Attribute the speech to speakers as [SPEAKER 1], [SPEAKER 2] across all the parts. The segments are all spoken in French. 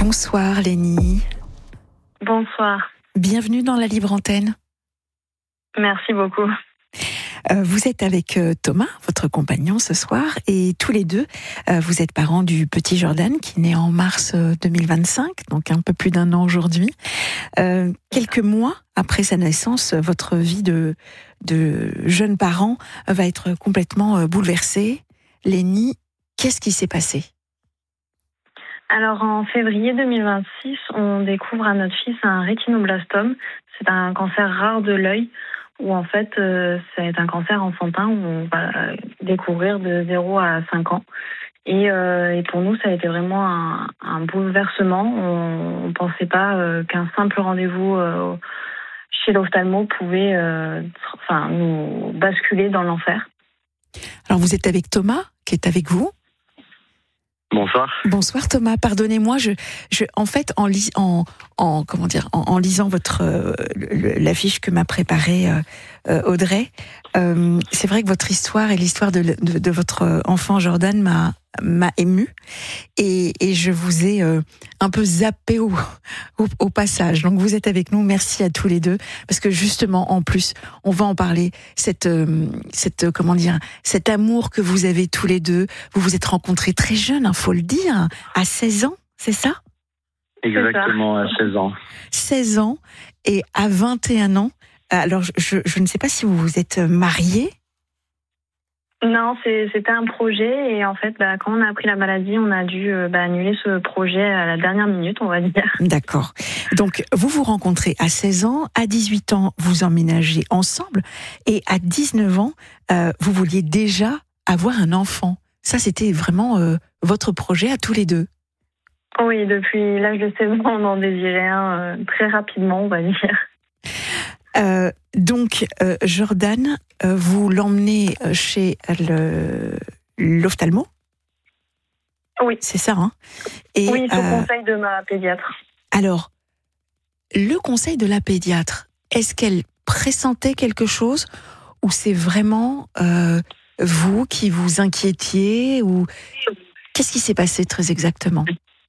[SPEAKER 1] Bonsoir Lénie.
[SPEAKER 2] Bonsoir.
[SPEAKER 1] Bienvenue dans la Libre Antenne.
[SPEAKER 2] Merci beaucoup.
[SPEAKER 1] Vous êtes avec Thomas, votre compagnon ce soir, et tous les deux, vous êtes parents du petit Jordan qui naît en mars 2025, donc un peu plus d'un an aujourd'hui. Quelques mois après sa naissance, votre vie de jeune parent va être complètement bouleversée. Lénie, qu'est-ce qui s'est passé ?
[SPEAKER 2] Alors en février 2026, on découvre à notre fils un rétinoblastome. C'est un cancer rare de l'œil où en fait c'est un cancer enfantin où on va découvrir de 0 à 5 ans. Et pour nous, ça a été vraiment un bouleversement. On ne pensait pas qu'un simple rendez-vous chez l'ophtalmo pouvait nous basculer dans l'enfer.
[SPEAKER 1] Alors vous êtes avec Thomas, qui est avec vous.
[SPEAKER 3] Bonsoir.
[SPEAKER 1] Bonsoir Thomas, pardonnez-moi, en fait, en lisant l'affiche que m'a préparée Audrey, c'est vrai que votre histoire et l'histoire de votre enfant Jordan m'a émue et je vous ai un peu zappé au passage. Donc vous êtes avec nous, merci à tous les deux parce que justement en plus on va en parler cet amour que vous avez tous les deux. Vous vous êtes rencontrés très jeunes, faut le dire, à 16 ans, c'est ça ?
[SPEAKER 3] Exactement, à 16 ans.
[SPEAKER 1] 16 ans et à 21 ans. Alors je ne sais pas si vous vous êtes mariés.
[SPEAKER 2] Non, c'était un projet et en fait, quand on a appris la maladie, on a dû annuler ce projet à la dernière minute, on va dire.
[SPEAKER 1] D'accord. Donc, vous vous rencontrez à 16 ans, à 18 ans, vous emménagez ensemble et à 19 ans, vous vouliez déjà avoir un enfant. Ça, c'était vraiment votre projet à tous les deux.
[SPEAKER 2] Oui, depuis l'âge de 16 ans, on en désirait un très rapidement, on va dire.
[SPEAKER 1] Donc, Jordan, vous l'emmenez chez l'ophtalmo ?
[SPEAKER 2] Oui.
[SPEAKER 1] C'est ça, hein ? Et,
[SPEAKER 2] oui, sous conseil de ma pédiatre.
[SPEAKER 1] Alors, le conseil de la pédiatre, est-ce qu'elle pressentait quelque chose ou c'est vraiment vous qui vous inquiétiez ou qu'est-ce qui s'est passé très exactement ?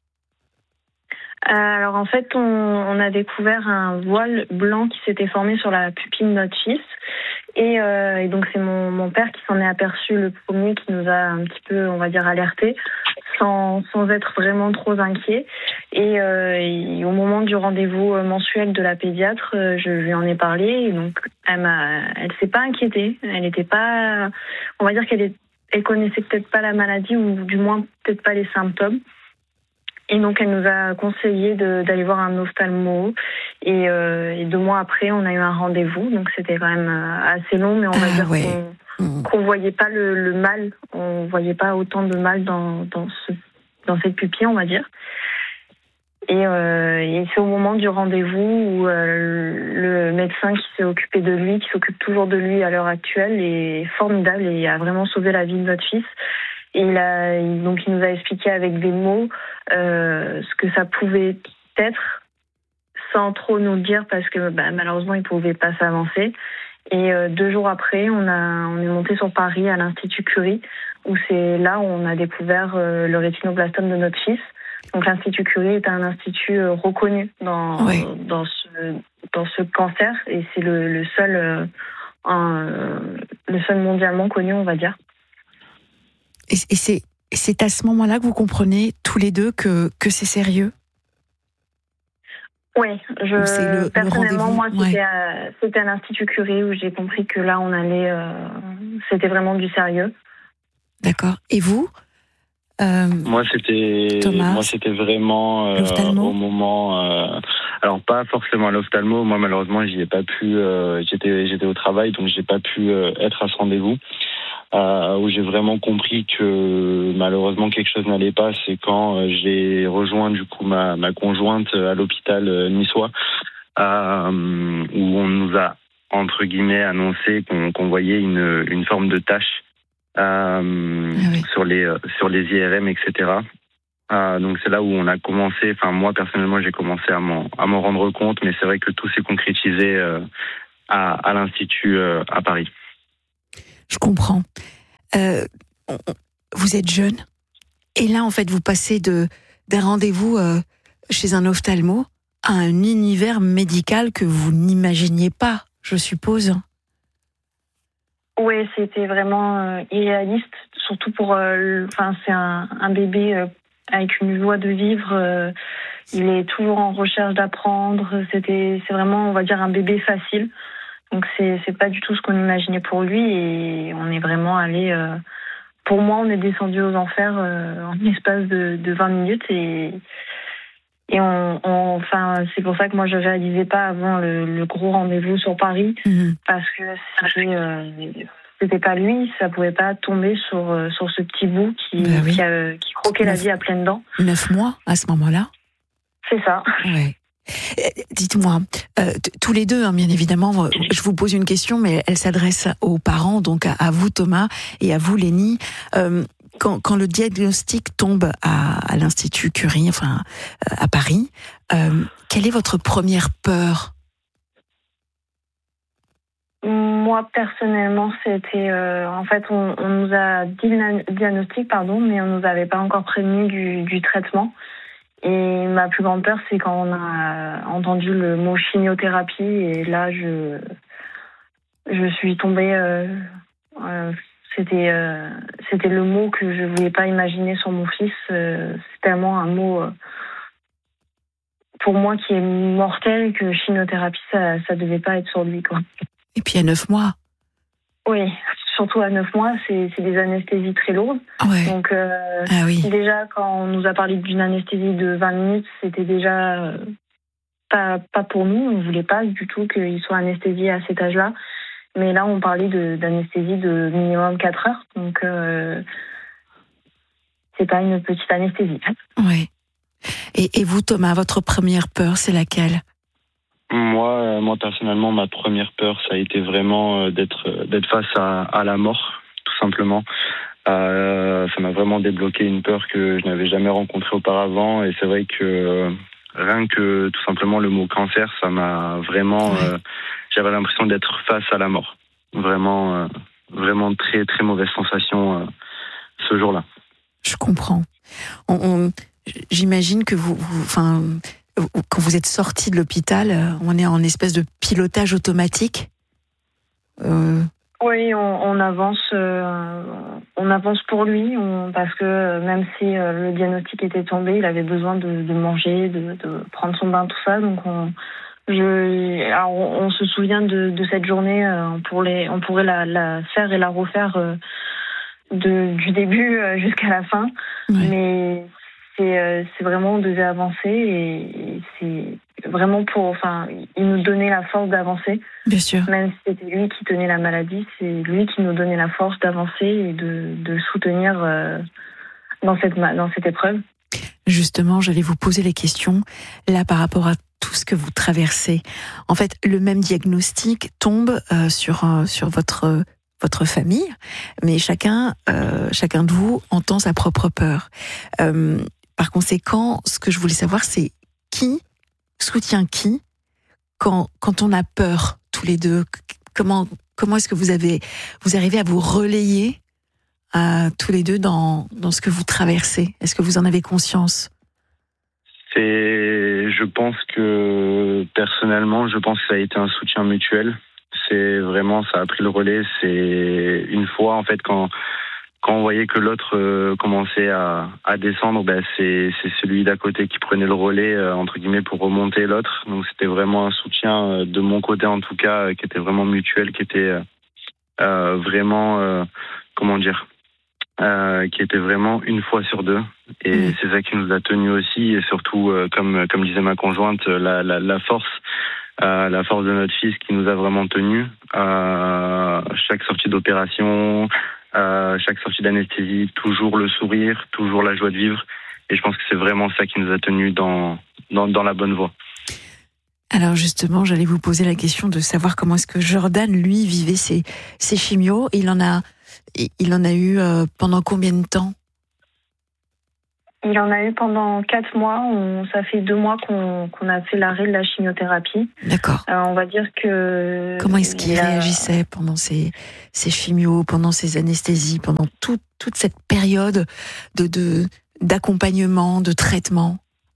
[SPEAKER 2] Alors en fait, on a découvert un voile blanc qui s'était formé sur la pupille de notre fils. Et donc c'est mon père qui s'en est aperçu le premier, qui nous a un petit peu, on va dire, alertés, sans être vraiment trop inquiets. Et au moment du rendez-vous mensuel de la pédiatre, je lui en ai parlé. Et donc elle s'est pas inquiétée. Elle était pas, on va dire elle connaissait peut-être pas la maladie ou du moins peut-être pas les symptômes. Et donc, elle nous a conseillé d'aller voir un ophtalmo. Et 2 mois après, on a eu un rendez-vous. Donc, c'était quand même assez long, mais on va dire qu'on voyait pas le mal. On voyait pas autant de mal dans cette pupille, on va dire. Et c'est au moment du rendez-vous où le médecin qui s'est occupé de lui, qui s'occupe toujours de lui à l'heure actuelle, est formidable et a vraiment sauvé la vie de notre fils. Et il nous a expliqué avec des mots ce que ça pouvait être, sans trop nous le dire parce que malheureusement il pouvait pas s'avancer. Et 2 jours après, on est monté sur Paris à l'Institut Curie, où c'est là où on a découvert le rétinoblastome de notre fils. Donc l'Institut Curie est un institut reconnu dans ce cancer et c'est le seul mondialement connu, on va dire.
[SPEAKER 1] Et c'est à ce moment-là que vous comprenez tous les deux que c'est sérieux ?
[SPEAKER 2] Oui, personnellement, moi,
[SPEAKER 1] ouais.
[SPEAKER 2] C'était à l'Institut Curie où j'ai compris que là, on allait, c'était vraiment du sérieux.
[SPEAKER 1] D'accord. Et vous
[SPEAKER 3] Moi, c'était vraiment au moment. Alors, pas forcément à l'ophtalmo. Moi, malheureusement, j'y ai pas pu. J'étais au travail, donc j'ai pas pu être à ce rendez-vous. Où j'ai vraiment compris que malheureusement quelque chose n'allait pas, c'est quand j'ai rejoint du coup ma conjointe à l'hôpital niçois, où on nous a entre guillemets annoncé qu'on voyait une forme de tache sur les IRM, etc. Donc c'est là où on a commencé. Enfin moi personnellement j'ai commencé à m'en rendre compte, mais c'est vrai que tout s'est concrétisé à l'Institut à Paris.
[SPEAKER 1] Je comprends. Vous êtes jeune et là en fait vous passez d'un rendez-vous chez un ophtalmo à un univers médical que vous n'imaginiez pas, je suppose.
[SPEAKER 2] Oui, c'était vraiment irréaliste, surtout pour... c'est un bébé avec une joie de vivre. Il est toujours en recherche d'apprendre. C'est vraiment, on va dire, un bébé facile. Donc c'est pas du tout ce qu'on imaginait pour lui, et on est vraiment allé... pour moi, on est descendu aux enfers en l'espace de 20 minutes, et c'est pour ça que moi je réalisais pas avant le gros rendez-vous sur Paris, parce que c'était pas lui, ça pouvait pas tomber sur ce petit bout qui croquait la vie à pleines dents.
[SPEAKER 1] 9 mois à ce moment-là.
[SPEAKER 2] C'est ça.
[SPEAKER 1] Ouais. Dites-moi, tous les deux, bien évidemment, je vous pose une question, mais elle s'adresse aux parents, donc à vous Thomas et à vous Lénie. Quand le diagnostic tombe à l'Institut Curie, à Paris, quelle est votre première peur ?
[SPEAKER 2] Moi, personnellement, c'était... en fait, on nous a dit le diagnostic, mais on nous avait pas encore prévenu du traitement. Et ma plus grande peur, c'est quand on a entendu le mot chimiothérapie. Et là, je suis tombée... C'était le mot que je voulais pas imaginer sur mon fils. C'est tellement un mot pour moi qui est mortel que chimiothérapie, ça devait pas être sur lui, quoi.
[SPEAKER 1] Et puis à 9 mois.
[SPEAKER 2] Oui, surtout à 9 mois, c'est des anesthésies très lourdes.
[SPEAKER 1] Ouais.
[SPEAKER 2] Donc déjà, quand on nous a parlé d'une anesthésie de 20 minutes, c'était déjà pas pour nous. On voulait pas du tout qu'il soit anesthésié à cet âge-là. Mais là, on parlait d'anesthésie de minimum 4 heures. Donc, c'est pas une petite anesthésie.
[SPEAKER 1] Oui. Et vous, Thomas, votre première peur, c'est laquelle ?
[SPEAKER 3] Moi, personnellement, ma première peur, ça a été vraiment d'être face à la mort, tout simplement. Ça m'a vraiment débloqué une peur que je n'avais jamais rencontrée auparavant. Et c'est vrai que rien que tout simplement le mot cancer, ça m'a vraiment... j'avais l'impression d'être face à la mort. Vraiment, vraiment très, très mauvaise sensation ce jour-là.
[SPEAKER 1] Je comprends. J'imagine que quand vous êtes sorti de l'hôpital, on est en espèce de pilotage automatique.
[SPEAKER 2] Oui, on avance pour lui, parce que même si le diagnostic était tombé, il avait besoin de manger, de prendre son bain, tout ça. Donc on se souvient de cette journée. On pourrait la faire et la refaire du début jusqu'à la fin, mais c'est vraiment, on devait avancer, et c'est vraiment il nous donnait la force d'avancer.
[SPEAKER 1] Bien sûr.
[SPEAKER 2] Même si c'était lui qui tenait la maladie, c'est lui qui nous donnait la force d'avancer et de soutenir dans cette épreuve.
[SPEAKER 1] Justement, j'allais vous poser les questions là par rapport à tout ce que vous traversez. En fait, le même diagnostic tombe sur votre famille, mais chacun de vous entend sa propre peur. Par conséquent, ce que je voulais savoir, c'est qui soutient qui quand on a peur tous les deux. Comment est-ce que vous arrivez à vous relayer tous les deux dans ce que vous traversez ? Est-ce que vous en avez conscience ?
[SPEAKER 3] Je pense que personnellement, ça a été un soutien mutuel. C'est vraiment, ça a pris le relais. C'est une fois, en fait, quand on voyait que l'autre commençait à descendre, c'est celui d'à côté qui prenait le relais, entre guillemets, pour remonter l'autre. Donc c'était vraiment un soutien de mon côté, en tout cas, qui était vraiment mutuel, qui était vraiment, qui était vraiment une fois sur deux. Et c'est ça qui nous a tenus aussi. Et surtout, comme disait ma conjointe, la force de notre fils qui nous a vraiment tenus. Chaque sortie d'opération, chaque sortie d'anesthésie, toujours le sourire, toujours la joie de vivre. Et je pense que c'est vraiment ça qui nous a tenus dans la bonne voie.
[SPEAKER 1] Alors justement, j'allais vous poser la question de savoir comment est-ce que Jordan, lui, vivait ses chimios. Il en a eu pendant combien de temps ?
[SPEAKER 2] Il en a eu pendant 4 mois. Ça fait 2 mois qu'on a fait l'arrêt de la chimiothérapie.
[SPEAKER 1] D'accord.
[SPEAKER 2] On va dire que...
[SPEAKER 1] Comment est-ce qu'il réagissait pendant ces chimios, pendant ces anesthésies, pendant toute cette période d'accompagnement, de traitement ?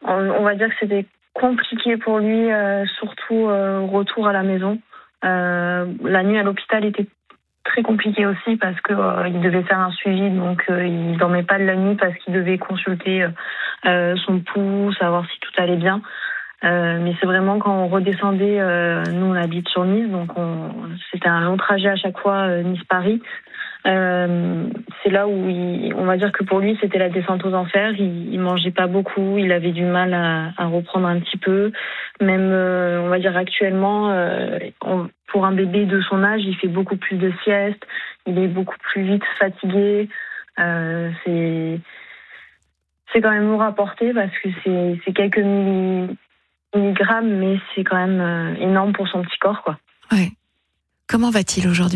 [SPEAKER 2] on va dire que c'était compliqué pour lui, surtout au retour à la maison. La nuit à l'hôpital était très compliquée aussi parce que il devait faire un suivi, donc il dormait pas de la nuit parce qu'il devait consulter son pouls, savoir si tout allait bien. Mais c'est vraiment quand on redescendait, nous on habite sur Nice, donc c'était un long trajet à chaque fois, Nice-Paris. C'est là où on va dire que pour lui c'était la descente aux enfers. Il mangeait pas beaucoup, il avait du mal à reprendre un petit peu. Même on va dire actuellement, pour un bébé de son âge, il fait beaucoup plus de siestes, il est beaucoup plus vite fatigué. C'est quand même lourd à porter parce que c'est quelques milligrammes, mais c'est quand même énorme pour son petit corps, quoi.
[SPEAKER 1] Ouais. Comment va-t-il aujourd'hui ?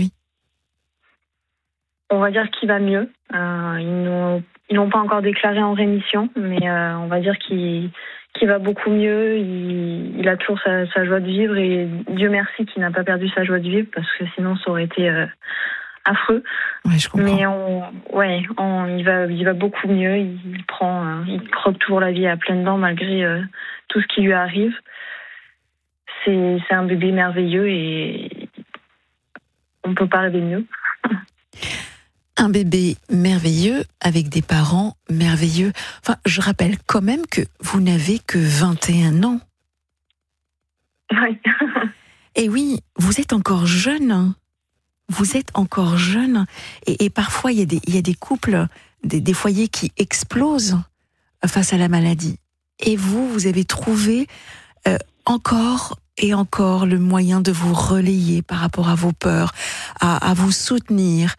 [SPEAKER 2] On va dire qu'il va mieux. Ils n'ont pas encore déclaré en rémission, mais on va dire qu'il va beaucoup mieux. Il a toujours sa joie de vivre et Dieu merci qu'il n'a pas perdu sa joie de vivre parce que sinon ça aurait été affreux.
[SPEAKER 1] Ouais, je comprends.
[SPEAKER 2] Mais il va beaucoup mieux. Il croque toujours la vie à pleines dents malgré tout ce qui lui arrive. C'est un bébé merveilleux et on peut pas rêver mieux.
[SPEAKER 1] Un bébé merveilleux avec des parents merveilleux. Enfin, je rappelle quand même que vous n'avez que 21 ans.
[SPEAKER 2] Oui.
[SPEAKER 1] Et oui, vous êtes encore jeune. Vous êtes encore jeune. Et parfois, il y a des couples, des foyers qui explosent face à la maladie. Et vous avez trouvé encore et encore le moyen de vous relayer par rapport à vos peurs, à vous soutenir.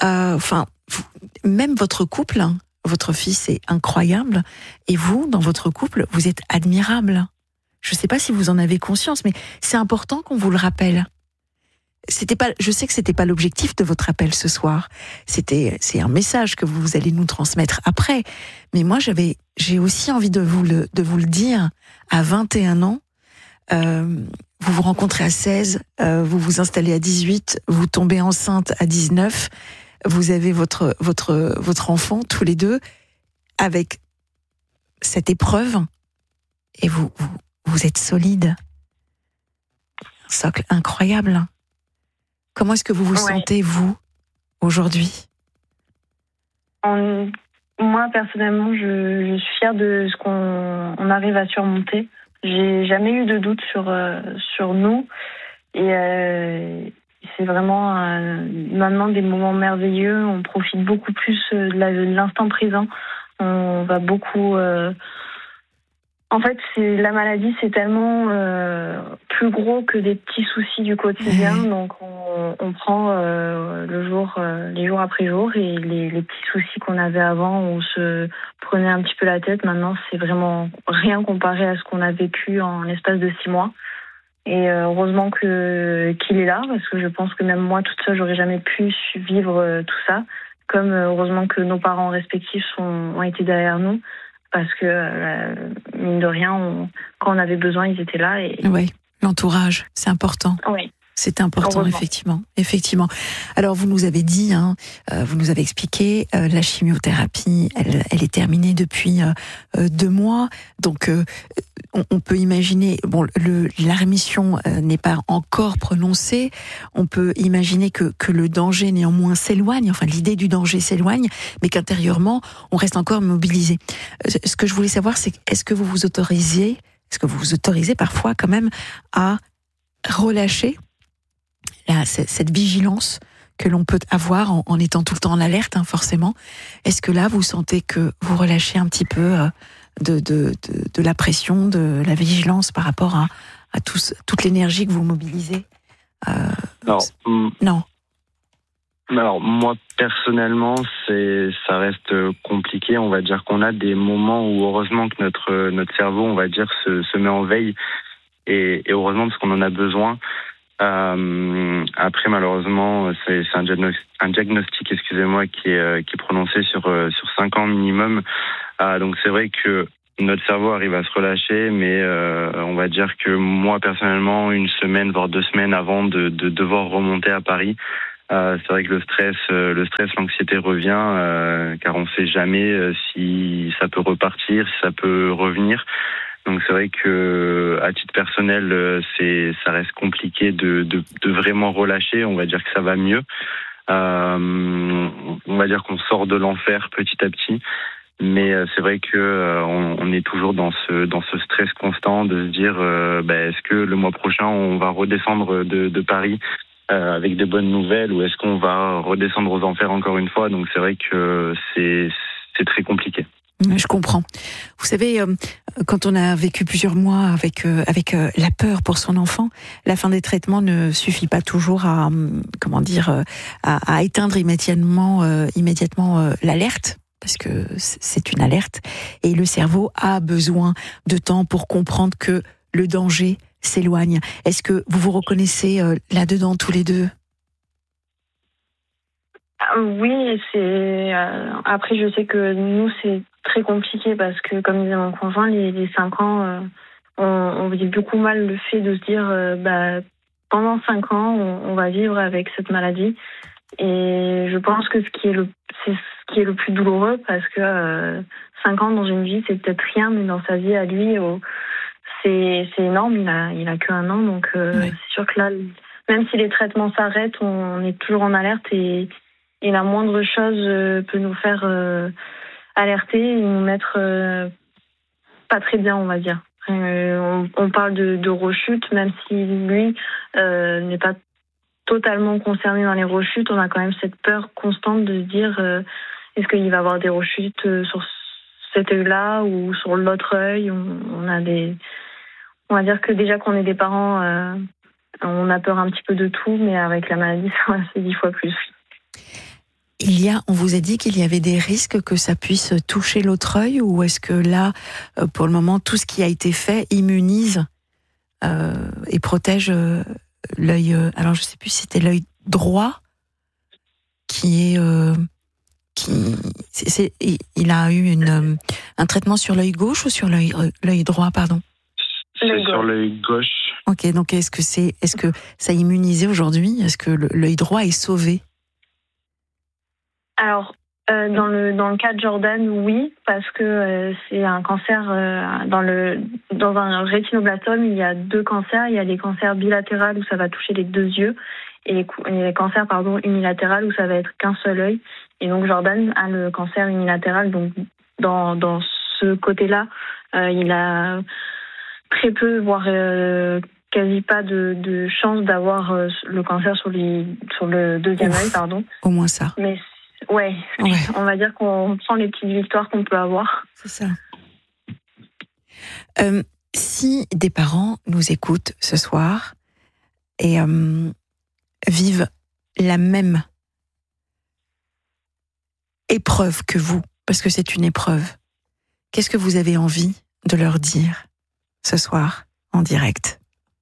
[SPEAKER 1] Même votre couple, votre fils est incroyable, et vous, dans votre couple, vous êtes admirable. Je ne sais pas si vous en avez conscience, mais c'est important qu'on vous le rappelle. Je sais que c'était pas l'objectif de votre appel ce soir. C'est un message que vous allez nous transmettre après. Mais moi, j'ai aussi envie de vous le dire. À 21 ans, vous vous rencontrez à 16, vous vous installez à 18, vous tombez enceinte à 19, vous avez votre enfant tous les deux avec cette épreuve et vous êtes solide. Un socle incroyable. Comment est-ce que vous vous sentez, vous, aujourd'hui ?
[SPEAKER 2] Moi, personnellement, je suis fière de ce qu'on arrive à surmonter. J'ai jamais eu de doute sur nous. Et c'est vraiment maintenant des moments merveilleux. On profite beaucoup plus de l'instant présent. On va beaucoup... En fait, la maladie, c'est tellement plus gros que des petits soucis du quotidien. Donc, on prend les jours après jour. Et les petits soucis qu'on avait avant, où on se prenait un petit peu la tête, maintenant, c'est vraiment rien comparé à ce qu'on a vécu en l'espace de 6 mois. Et heureusement qu'il est là, parce que je pense que même moi, toute seule, j'aurais jamais pu vivre tout ça. Comme heureusement que nos parents respectifs ont été derrière nous. Parce que, mine de rien, quand on avait besoin, ils étaient là.
[SPEAKER 1] Oui, l'entourage, c'est important.
[SPEAKER 2] Oui.
[SPEAKER 1] C'est important, effectivement. Alors, vous nous avez dit, vous nous avez expliqué, la chimiothérapie, elle est terminée depuis 2 mois. Donc, on peut imaginer, la rémission n'est pas encore prononcée. On peut imaginer que le danger néanmoins s'éloigne. Enfin, l'idée du danger s'éloigne, mais qu'intérieurement, on reste encore mobilisé. Ce que je voulais savoir, c'est est-ce que vous vous autorisez parfois quand même à relâcher cette vigilance que l'on peut avoir en étant tout le temps en alerte, forcément. Est-ce que là, vous sentez que vous relâchez un petit peu de la pression, de la vigilance par rapport à toute l'énergie que vous mobilisez Non.
[SPEAKER 3] Alors moi personnellement, ça reste compliqué. On va dire qu'on a des moments où heureusement que notre cerveau, on va dire, se met en veille et heureusement parce qu'on en a besoin. Après malheureusement c'est un diagnostic excusez-moi qui est prononcé sur 5 ans minimum. Donc c'est vrai que notre cerveau arrive à se relâcher, mais on va dire que moi personnellement 1 semaine voire 2 semaines avant de devoir remonter à Paris, c'est vrai que le stress, l'anxiété revient car on ne sait jamais si ça peut repartir, si ça peut revenir. Donc c'est vrai que à titre personnel, ça reste compliqué de vraiment relâcher. On va dire que ça va mieux. On va dire qu'on sort de l'enfer petit à petit. Mais c'est vrai que on est toujours dans ce stress constant de se dire est-ce que le mois prochain on va redescendre de Paris avec de bonnes nouvelles, ou est-ce qu'on va redescendre aux enfers encore une fois. Donc c'est vrai que c'est très compliqué.
[SPEAKER 1] Je comprends. Vous savez, quand on a vécu plusieurs mois avec la peur pour son enfant, la fin des traitements ne suffit pas toujours à éteindre immédiatement l'alerte, parce que c'est une alerte, et le cerveau a besoin de temps pour comprendre que le danger s'éloigne. Est-ce que vous vous reconnaissez là-dedans tous les deux ?
[SPEAKER 2] Oui, après je sais que nous c'est très compliqué parce que, comme disait mon conjoint, les 5 ans, on vit beaucoup mal le fait de se dire pendant 5 ans on va vivre avec cette maladie. Et je pense que c'est ce qui est le plus douloureux, parce que 5 ans dans une vie c'est peut-être rien, mais dans sa vie à lui c'est énorme. Il a que 1 an, donc oui. C'est sûr que là, même si les traitements s'arrêtent, on est toujours en alerte, et la moindre chose peut nous faire alerter et nous mettre pas très bien, on va dire. On parle de rechute, même si lui n'est pas totalement concerné dans les rechutes. On a quand même cette peur constante de se dire est-ce qu'il va avoir des rechutes sur cet œil-là ou sur l'autre œil. On va dire que déjà qu'on est des parents, on a peur un petit peu de tout, mais avec la maladie, c'est 10 fois plus.
[SPEAKER 1] On vous a dit qu'il y avait des risques que ça puisse toucher l'autre œil, ou est-ce que là, pour le moment, tout ce qui a été fait immunise et protège l'œil, alors je ne sais plus si c'était l'œil droit il a eu un traitement sur l'œil gauche ou sur l'œil droit, pardon?
[SPEAKER 3] C'est sur l'œil gauche.
[SPEAKER 1] Ok, donc est-ce que ça a immunisé aujourd'hui? Est-ce que l'œil droit est sauvé?
[SPEAKER 2] Alors, dans le cas de Jordan, oui, parce que c'est un cancer dans un rétinoblastome. Il y a 2 cancers. Il y a les cancers bilatéraux où ça va toucher les 2 yeux, et les cancers unilatéraux où ça va être qu'un seul œil. Et donc Jordan a le cancer unilatéral. Donc dans ce côté-là, il a très peu, voire quasi pas de chance d'avoir le cancer sur le deuxième œil, pardon.
[SPEAKER 1] Au moins ça.
[SPEAKER 2] Mais ouais, on va dire qu'on sent les petites victoires qu'on peut avoir.
[SPEAKER 1] C'est ça. Si des parents nous écoutent ce soir et vivent la même épreuve que vous, parce que c'est une épreuve, qu'est-ce que vous avez envie de leur dire ce soir en direct?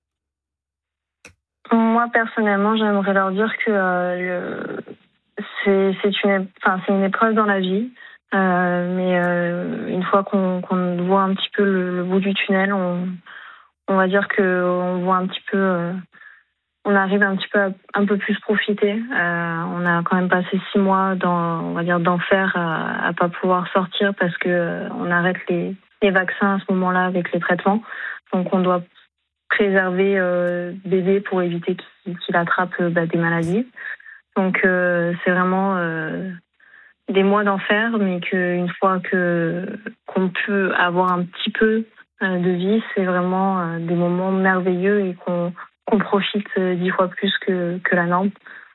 [SPEAKER 2] Moi, personnellement, j'aimerais leur dire que c'est une épreuve dans la vie, mais une fois qu'on voit un petit peu le bout du tunnel, on va dire qu'on voit un petit peu, on arrive un petit peu à un peu plus profiter. On a quand même passé 6 mois d'enfer à pas pouvoir sortir parce que on arrête les vaccins à ce moment-là avec les traitements. Donc on doit préserver bébé pour éviter qu'il attrape des maladies. Donc c'est vraiment des mois d'enfer, mais qu'une fois qu'on peut avoir un petit peu de vie, c'est vraiment des moments merveilleux et qu'on profite 10 fois plus que la norme.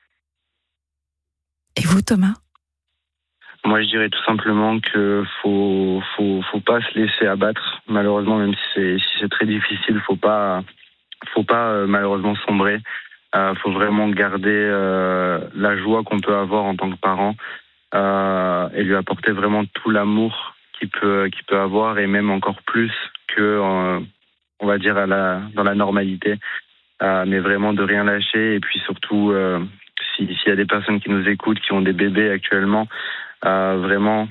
[SPEAKER 1] Et vous, Thomas?
[SPEAKER 3] Moi, je dirais tout simplement que faut pas se laisser abattre. Malheureusement, même si c'est très difficile, faut pas malheureusement sombrer. Faut vraiment garder la joie qu'on peut avoir en tant que parent et lui apporter vraiment tout l'amour qu'il peut avoir, et même encore plus que on va dire dans la normalité. Mais vraiment de rien lâcher, et puis surtout s'il y a des personnes qui nous écoutent qui ont des bébés actuellement, vraiment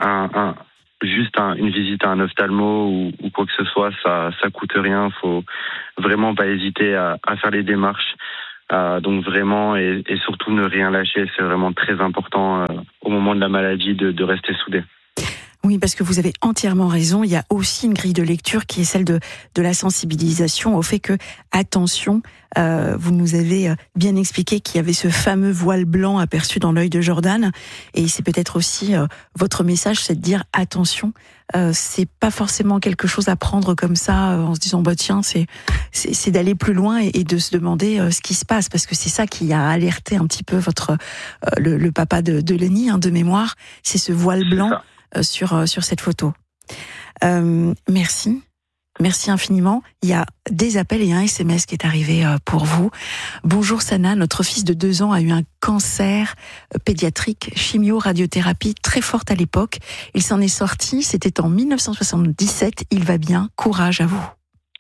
[SPEAKER 3] une visite à un ophtalmo ou quoi que ce soit, ça coûte rien. Faut vraiment pas hésiter à faire les démarches. Donc vraiment, et surtout ne rien lâcher, c'est vraiment très important au moment de la maladie de rester soudé.
[SPEAKER 1] Oui, parce que vous avez entièrement raison. Il y a aussi une grille de lecture qui est celle de la sensibilisation au fait que, attention, vous nous avez bien expliqué qu'il y avait ce fameux voile blanc aperçu dans l'œil de Jordan. Et c'est peut-être aussi votre message, c'est de dire attention. C'est pas forcément quelque chose à prendre comme ça en se disant bah tiens, c'est d'aller plus loin et de se demander ce qui se passe, parce que c'est ça qui a alerté un petit peu votre le papa de Lenny, de mémoire. C'est ce voile blanc sur cette photo. Merci infiniment. Il y a des appels et un SMS qui est arrivé pour vous. Bonjour Sana, notre fils de 2 ans a eu un cancer pédiatrique, chimio-radiothérapie très forte à l'époque. Il s'en est sorti, c'était en 1977. Il va bien, courage à vous.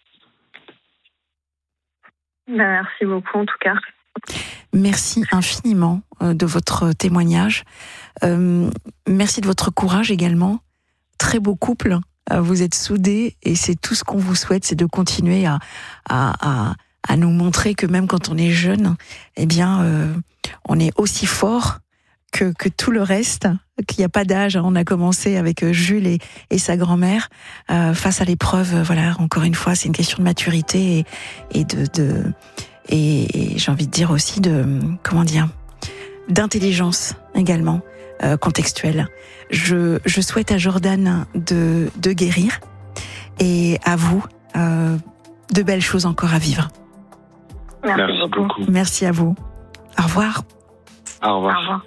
[SPEAKER 2] Merci beaucoup en tout cas.
[SPEAKER 1] Merci infiniment de votre témoignage. Merci de votre courage également. Très beau couple. Vous êtes soudés et c'est tout ce qu'on vous souhaite, c'est de continuer à nous montrer que même quand on est jeune, eh bien, on est aussi fort que tout le reste, qu'il n'y a pas d'âge. On a commencé avec Jules et sa grand-mère face à l'épreuve. Voilà, encore une fois, c'est une question de maturité et j'ai envie de dire aussi d'intelligence également. Contextuelle. Je souhaite à Jordan de guérir et à vous de belles choses encore à vivre.
[SPEAKER 2] Merci beaucoup.
[SPEAKER 1] Merci à vous. Au revoir.
[SPEAKER 3] Au revoir.
[SPEAKER 2] Au revoir.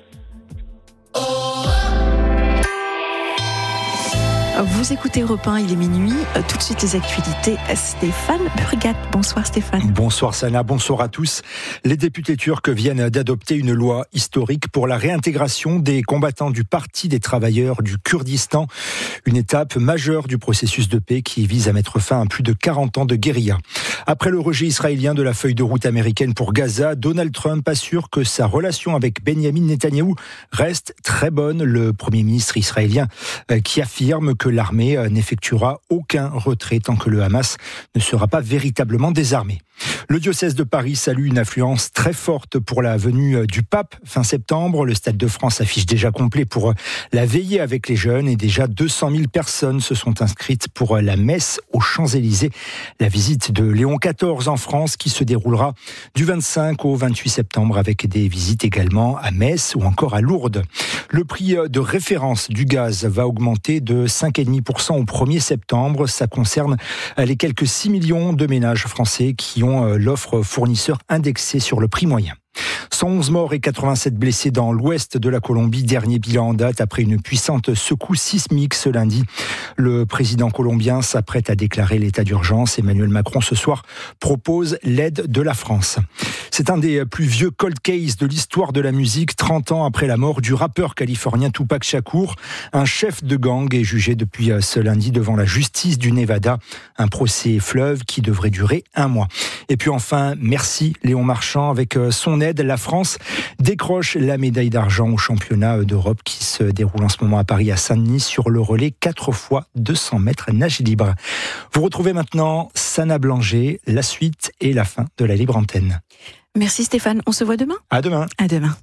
[SPEAKER 1] Vous écoutez Europe 1, il est minuit. Tout de suite les actualités. Stéphane Burgat. Bonsoir Stéphane.
[SPEAKER 4] Bonsoir Sana, bonsoir à tous. Les députés turcs viennent d'adopter une loi historique pour la réintégration des combattants du Parti des travailleurs du Kurdistan. Une étape majeure du processus de paix qui vise à mettre fin à plus de 40 ans de guérilla. Après le rejet israélien de la feuille de route américaine pour Gaza, Donald Trump assure que sa relation avec Benjamin Netanyahou reste très bonne. Le Premier ministre israélien qui affirme que l'armée n'effectuera aucun retrait tant que le Hamas ne sera pas véritablement désarmé. Le diocèse de Paris salue une affluence très forte pour la venue du pape fin septembre. Le Stade de France affiche déjà complet pour la veillée avec les jeunes et déjà 200 000 personnes se sont inscrites pour la messe aux Champs-Élysées. La visite de Léon XIV en France qui se déroulera du 25 au 28 septembre avec des visites également à Metz ou encore à Lourdes. Le prix de référence du gaz va augmenter de 5,5% au 1er septembre. Ça concerne les quelques 6 millions de ménages français qui ont l'offre fournisseur indexée sur le prix moyen. 111 morts et 87 blessés dans l'ouest de la Colombie. Dernier bilan en date après une puissante secousse sismique ce lundi. Le président colombien s'apprête à déclarer l'état d'urgence. Emmanuel Macron ce soir propose l'aide de la France. C'est un des plus vieux cold cases de l'histoire de la musique. 30 ans après la mort du rappeur californien Tupac Shakur, un chef de gang est jugé depuis ce lundi devant la justice du Nevada. Un procès fleuve qui devrait durer 1 mois. Et puis enfin, merci Léon Marchand. Avec son aide, la France décroche la médaille d'argent au championnat d'Europe qui se déroule en ce moment à Paris, à Saint-Denis, sur le relais 4 fois 200 mètres nage libre. Vous retrouvez maintenant Sana Blanger, la suite et la fin de la libre antenne.
[SPEAKER 1] Merci Stéphane, on se voit demain ?
[SPEAKER 4] À demain.
[SPEAKER 1] À demain.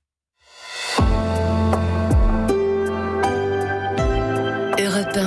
[SPEAKER 5] Europe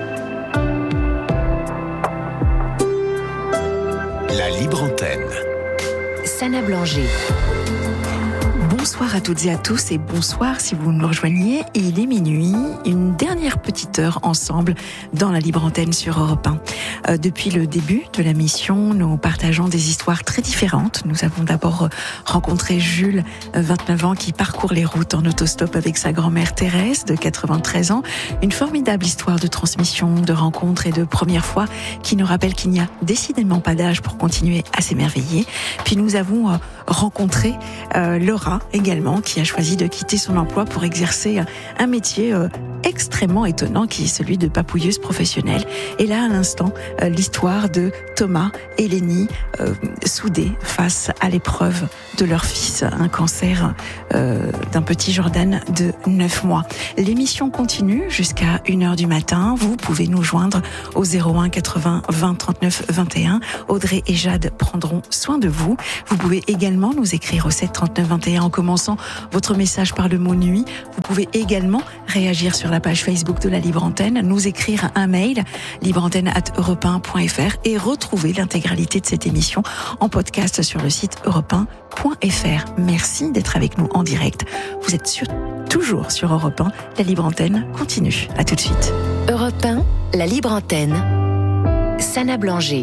[SPEAKER 5] 1. La libre antenne. Sana Blanger.
[SPEAKER 1] Bonsoir à toutes et à tous et bonsoir si vous nous rejoignez. Il est minuit, une dernière petite heure ensemble dans la libre antenne sur Europe 1. Depuis le début de la mission, nous partageons des histoires très différentes. Nous avons d'abord rencontré Jules, 29 ans, qui parcourt les routes en autostop avec sa grand-mère Thérèse, de 93 ans. Une formidable histoire de transmission, de rencontres et de première fois qui nous rappelle qu'il n'y a décidément pas d'âge pour continuer à s'émerveiller. Puis nous avons rencontré Laura également, qui a choisi de quitter son emploi pour exercer un métier extrêmement étonnant qui est celui de papouilleuse professionnelle. Et là, à l'instant, l'histoire de Thomas et Lenny soudés face à l'épreuve de leur fils, un cancer d'un petit Jordan de 9 mois. L'émission continue jusqu'à 1h du matin. Vous pouvez nous joindre au 01 80 20 39 21. Audrey et Jade prendront soin de vous. Vous pouvez également nous écrire au 7 39 21 en commençant votre message par le mot nuit. Vous pouvez également réagir sur la page Facebook de la Libre Antenne, nous écrire un mail libreantenne@europe1.fr et retrouver l'intégralité de cette émission en podcast sur le site europe1.fr. Merci d'être avec nous en direct. Vous êtes toujours sur Europe 1. La Libre Antenne continue. À tout de suite.
[SPEAKER 5] Europe 1, la Libre Antenne. Sana Blanger.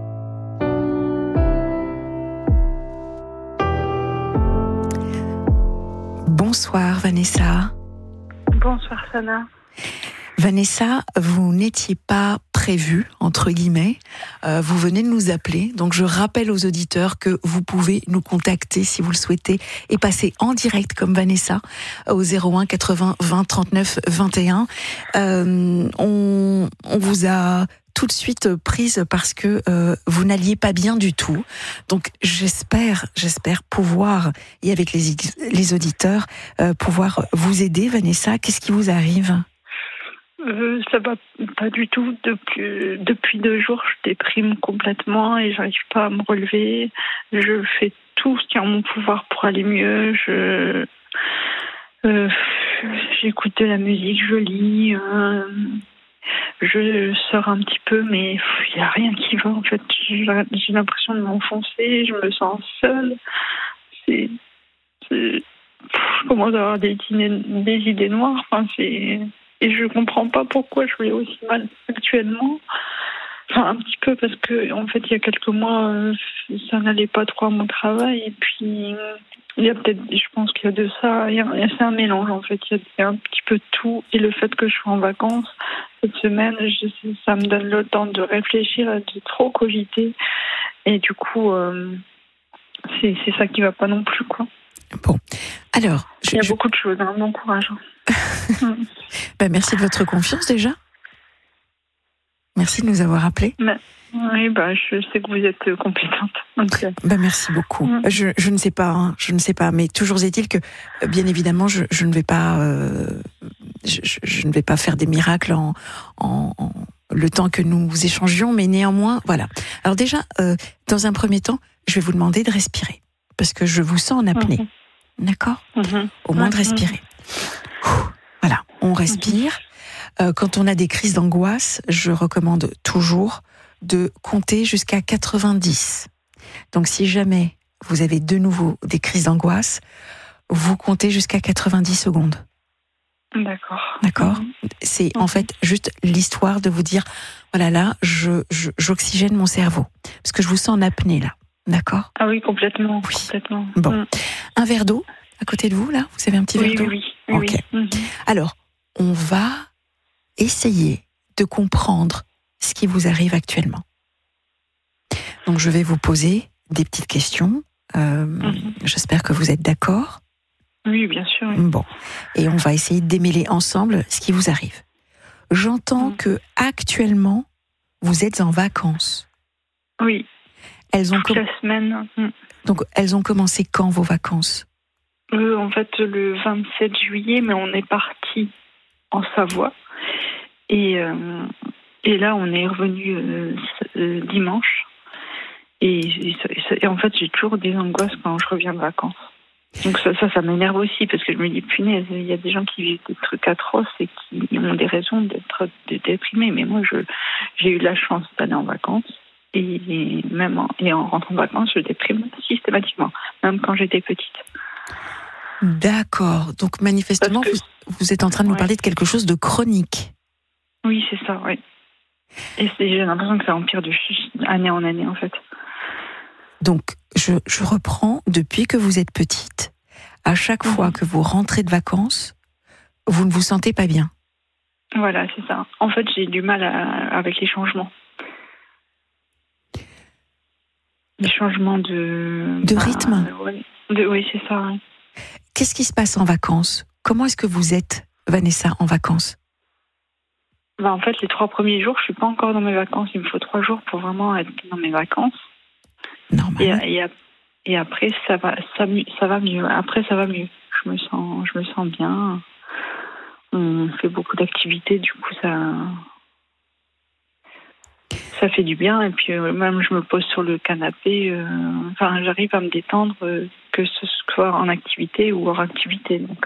[SPEAKER 1] Bonsoir Vanessa.
[SPEAKER 2] Bonsoir Sana.
[SPEAKER 1] Vanessa, vous n'étiez pas prévue, entre guillemets. Vous venez de nous appeler. Donc je rappelle aux auditeurs que vous pouvez nous contacter si vous le souhaitez et passer en direct comme Vanessa au 01 80 20 39 21. On vous a tout de suite prise parce que vous n'alliez pas bien du tout. Donc j'espère pouvoir, et avec les auditeurs, pouvoir vous aider. Vanessa, qu'est-ce qui vous arrive ?
[SPEAKER 6] Ça va pas du tout. Depuis 2 jours, je déprime complètement et j'arrive pas à me relever. Je fais tout ce qui est en mon pouvoir pour aller mieux. J'écoute de la musique, je lis, je sors un petit peu, mais il n'y a rien qui va en fait. J'ai l'impression de m'enfoncer, je me sens seule. Je commence à avoir des idées noires. Et je comprends pas pourquoi je vais aussi mal actuellement. Enfin, un petit peu parce que, en fait, il y a quelques mois, ça n'allait pas trop à mon travail. Et puis, il y a peut-être, je pense qu'il y a de ça. C'est un mélange, en fait. Il y a un petit peu de tout. Et le fait que je sois en vacances cette semaine, ça me donne le temps de réfléchir, de trop cogiter. Et du coup, c'est ça qui va pas non plus, quoi.
[SPEAKER 1] Bon, alors...
[SPEAKER 6] Il y a beaucoup de choses, hein, bon courage.
[SPEAKER 1] Merci de votre confiance déjà. Merci de nous avoir appelés.
[SPEAKER 6] Oui, je sais que vous êtes compétente. Donc...
[SPEAKER 1] merci beaucoup. Je ne sais pas, mais toujours est-il que, bien évidemment, je ne vais pas, je ne vais pas faire des miracles en le temps que nous échangions, mais néanmoins, voilà. Alors déjà, dans un premier temps, je vais vous demander de respirer, parce que je vous sens en apnée. D'accord ? Au moins de respirer. Voilà, on respire. Quand on a des crises d'angoisse, je recommande toujours de compter jusqu'à 90. Donc si jamais vous avez de nouveau des crises d'angoisse, vous comptez jusqu'à 90 secondes. D'accord. C'est en fait juste l'histoire de vous dire, voilà, là, j'oxygène mon cerveau. Parce que je vous sens en apnée, là. D'accord ?
[SPEAKER 6] Ah oui, complètement.
[SPEAKER 1] Oui.
[SPEAKER 6] Complètement.
[SPEAKER 1] Bon. Un verre d'eau à côté de vous, là ? Vous avez un petit verre d'eau ?
[SPEAKER 6] Oui.
[SPEAKER 1] Ok. Alors, on va essayer de comprendre ce qui vous arrive actuellement. Donc, je vais vous poser des petites questions. J'espère que vous êtes d'accord.
[SPEAKER 6] Oui, bien sûr. Oui.
[SPEAKER 1] Bon. Et on va essayer de démêler ensemble ce qui vous arrive. J'entends que actuellement, vous êtes en vacances.
[SPEAKER 6] Oui.
[SPEAKER 1] Toute
[SPEAKER 6] la semaine.
[SPEAKER 1] Donc, elles ont commencé quand, vos vacances ?
[SPEAKER 6] En fait, le 27 juillet, mais on est parti en Savoie. Et là, on est revenu dimanche. Et en fait, j'ai toujours des angoisses quand je reviens de vacances. Donc ça m'énerve aussi, parce que je me dis, punaise, il y a des gens qui vivent des trucs atroces et qui ont des raisons d'être déprimés. Mais moi, j'ai eu la chance d'aller en vacances. Et en rentrant de vacances, je déprime systématiquement, même quand j'étais petite.
[SPEAKER 1] D'accord. Donc manifestement, vous êtes en train de nous parler de quelque chose de chronique.
[SPEAKER 6] Oui, c'est ça, oui. Et j'ai l'impression que ça empire de année en année, en fait.
[SPEAKER 1] Donc, je reprends, depuis que vous êtes petite, à chaque fois que vous rentrez de vacances, vous ne vous sentez pas bien.
[SPEAKER 6] Voilà, c'est ça. En fait, j'ai du mal avec les changements. Les changements de
[SPEAKER 1] rythme.
[SPEAKER 6] Oui, c'est ça. Oui.
[SPEAKER 1] Qu'est-ce qui se passe en vacances ? Comment est-ce que vous êtes, Vanessa, en vacances ?
[SPEAKER 6] En fait, les 3 premiers jours, je suis pas encore dans mes vacances. Il me faut 3 jours pour vraiment être dans mes vacances.
[SPEAKER 1] Normal.
[SPEAKER 6] Et après, ça va mieux. Après, ça va mieux. Je me sens bien. On fait beaucoup d'activités, du coup, ça fait du bien. Et puis, même, je me pose sur le canapé. J'arrive à me détendre que ce soit en activité ou hors activité. Donc,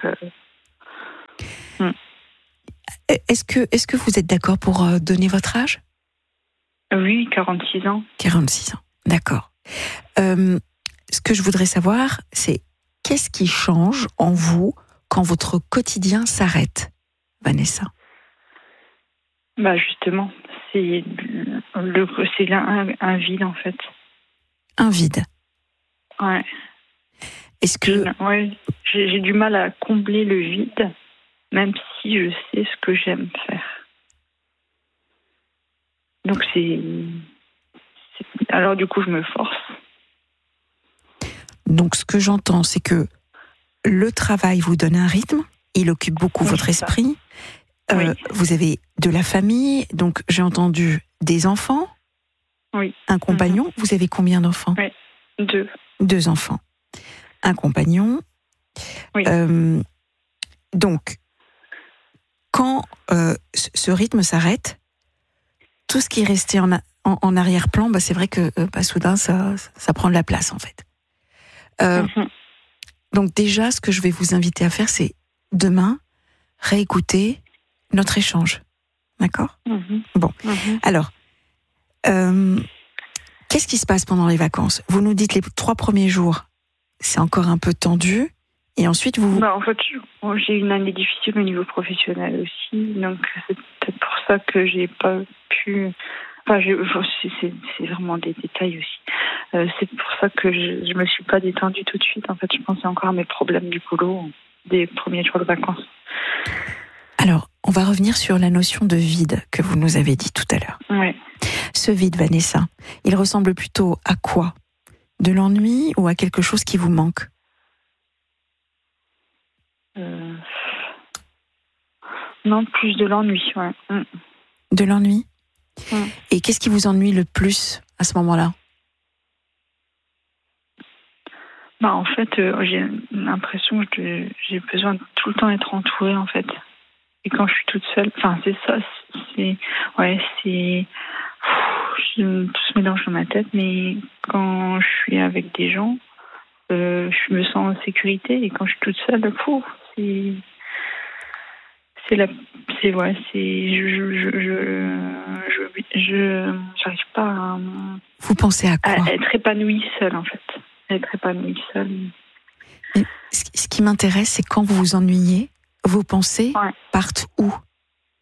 [SPEAKER 1] Est-ce que vous êtes d'accord pour donner votre âge ?
[SPEAKER 6] Oui, 46 ans.
[SPEAKER 1] 46 ans, d'accord. Ce que je voudrais savoir, c'est qu'est-ce qui change en vous quand votre quotidien s'arrête, Vanessa ?
[SPEAKER 6] Justement, c'est un vide en fait.
[SPEAKER 1] Un vide.
[SPEAKER 6] Ouais.
[SPEAKER 1] Est-ce que
[SPEAKER 6] j'ai du mal à combler le vide, même si je sais ce que j'aime faire. Donc alors du coup je me force.
[SPEAKER 1] Donc ce que j'entends, c'est que le travail vous donne un rythme, il occupe beaucoup votre esprit. Vous avez de la famille, donc j'ai entendu des enfants, un compagnon. Vous avez combien d'enfants ?
[SPEAKER 6] 2.
[SPEAKER 1] 2 enfants. Un compagnon.
[SPEAKER 6] Oui.
[SPEAKER 1] Donc, quand ce rythme s'arrête, tout ce qui est resté en arrière-plan, c'est vrai que soudain, ça prend de la place, en fait. Donc déjà, ce que je vais vous inviter à faire, c'est demain, réécouter notre échange. D'accord ? Bon. Alors, qu'est-ce qui se passe pendant les vacances ? Vous nous dites les 3 premiers jours, c'est encore un peu tendu. Et ensuite,
[SPEAKER 6] en fait, j'ai une année difficile au niveau professionnel aussi. Donc, c'est peut-être pour ça que j'ai pas pu... c'est vraiment des détails aussi. C'est pour ça que je me suis pas détendue tout de suite. En fait, je pensais encore à mes problèmes du boulot des premiers jours de vacances.
[SPEAKER 1] Alors, on va revenir sur la notion de vide que vous nous avez dit tout à l'heure.
[SPEAKER 6] Oui.
[SPEAKER 1] Ce vide, Vanessa, il ressemble plutôt à quoi ? De l'ennui ou à quelque chose qui vous manque ?
[SPEAKER 6] Non, plus de l'ennui, ouais.
[SPEAKER 1] De l'ennui ? Et qu'est-ce qui vous ennuie le plus à ce moment-là ?
[SPEAKER 6] En fait, j'ai l'impression que j'ai besoin de tout le temps être entourée, en fait. Et quand je suis toute seule, c'est ça, tout se mélange dans ma tête, mais quand je suis avec des gens, je me sens en sécurité, et quand je suis toute seule, j'arrive pas à...
[SPEAKER 1] Vous pensez à quoi ?
[SPEAKER 6] À être épanouie seule, en fait. Être épanouie seule.
[SPEAKER 1] Et ce qui m'intéresse, c'est quand vous vous ennuyez, vos pensées partent où, Vanessa ?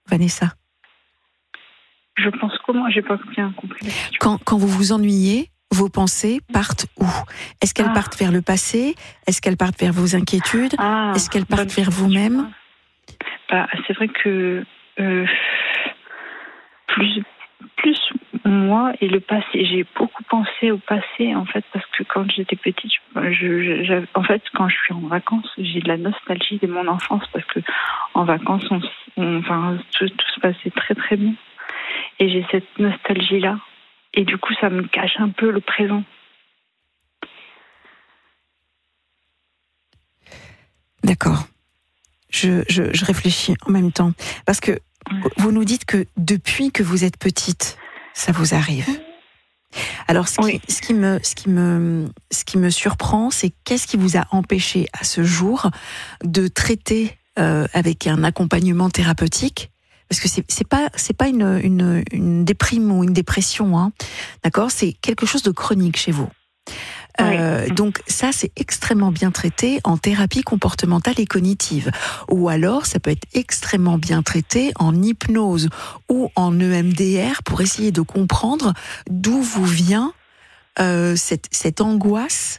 [SPEAKER 6] Je pense comment ? J'ai pas bien compris la question.
[SPEAKER 1] Quand vous vous ennuyez, vos pensées partent où ? Est-ce qu'elles partent vers le passé ? Est-ce qu'elles partent vers vos inquiétudes ? Est-ce qu'elles partent vers vous-même ?
[SPEAKER 6] C'est vrai que plus moi et le passé. J'ai beaucoup pensé au passé, en fait, parce que quand j'étais petite, en fait, quand je suis en vacances, j'ai de la nostalgie de mon enfance, parce que en vacances, tout se passait très très bien. Et j'ai cette nostalgie-là. Et du coup, ça me cache un peu le présent.
[SPEAKER 1] D'accord. Je réfléchis en même temps. Parce que vous nous dites que depuis que vous êtes petite, ça vous arrive. Alors, ce qui me surprend, c'est qu'est-ce qui vous a empêché à ce jour de traiter avec un accompagnement thérapeutique ? Parce que c'est pas une déprime ou une dépression, hein. D'accord ? C'est quelque chose de chronique chez vous. Donc ça, c'est extrêmement bien traité en thérapie comportementale et cognitive. Ou alors, ça peut être extrêmement bien traité en hypnose ou en EMDR pour essayer de comprendre d'où vous vient cette angoisse,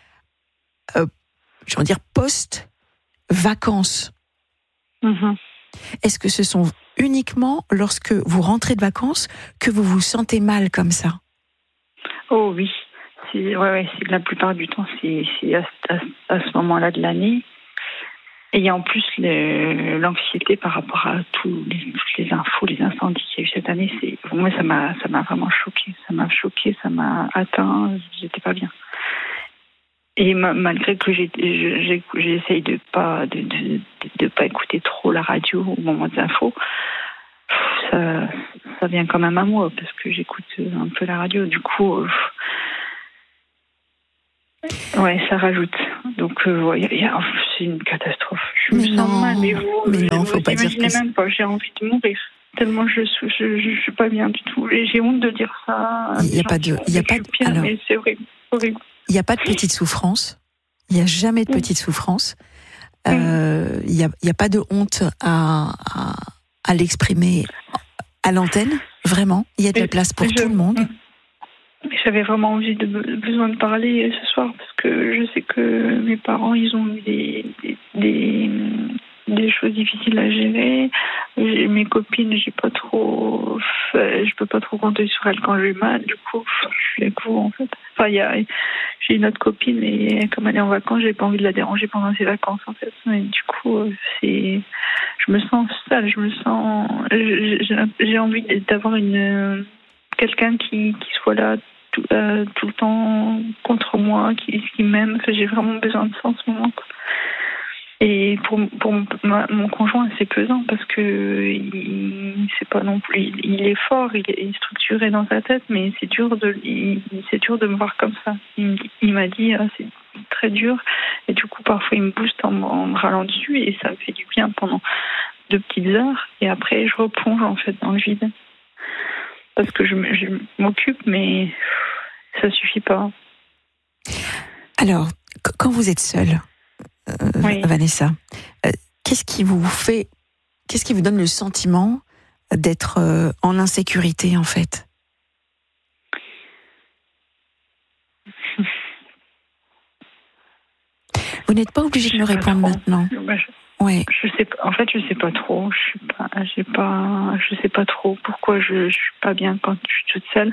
[SPEAKER 1] post-vacances. Est-ce que ce sont uniquement lorsque vous rentrez de vacances que vous vous sentez mal comme ça ?
[SPEAKER 6] Oh oui. C'est la plupart du temps, c'est à ce moment-là de l'année. Et il y a en plus l'anxiété par rapport à toutes les infos, les incendies qu'il y a eu cette année. Moi, ça m'a vraiment choquée. Ça m'a atteint. J'étais pas bien. Et malgré que j'essaye de pas écouter trop la radio au moment des infos, ça vient quand même à moi parce que j'écoute un peu la radio. Du coup. Ça rajoute. Donc, c'est une catastrophe. Je me sens mal, mais vous
[SPEAKER 1] faut pas
[SPEAKER 6] imaginez
[SPEAKER 1] dire
[SPEAKER 6] même pas. J'ai envie de mourir. Tellement je suis pas bien du tout. Et j'ai honte de dire ça.
[SPEAKER 1] Il n'y a pas de.
[SPEAKER 6] Mais c'est horrible.
[SPEAKER 1] Il n'y a pas de petite souffrance. Il n'y a jamais de petite souffrance. Il n'y a pas de honte à l'exprimer à l'antenne. Vraiment. Il y a de la place pour tout le monde.
[SPEAKER 6] J'avais vraiment besoin de parler ce soir parce que je sais que mes parents, ils ont eu des choses difficiles à gérer. Mes copines, je peux pas trop compter sur elles quand j'ai mal. Du coup, je suis avec vous en fait. Enfin, j'ai une autre copine et comme elle est en vacances, j'ai pas envie de la déranger pendant ses vacances en fait. Mais du coup, je me sens seule. J'ai envie d'avoir quelqu'un qui soit là tout le temps contre moi, qui m'aime. J'ai vraiment besoin de ça en ce moment. Et pour mon conjoint, c'est pesant parce que c'est pas non plus. Il est fort, il est structuré dans sa tête, mais c'est dur de me voir comme ça. Il m'a dit c'est très dur, et du coup parfois il me booste en me râlant dessus, et ça me fait du bien pendant 2 petites heures, et après je replonge en fait dans le vide parce que je m'occupe, mais ça suffit pas.
[SPEAKER 1] Alors, quand vous êtes seule, Vanessa, qu'est-ce qui vous donne le sentiment d'être en insécurité en fait? Vous n'êtes pas obligé de me répondre maintenant.
[SPEAKER 6] Je sais pas trop. Je sais pas trop pourquoi je suis pas bien quand je suis toute seule.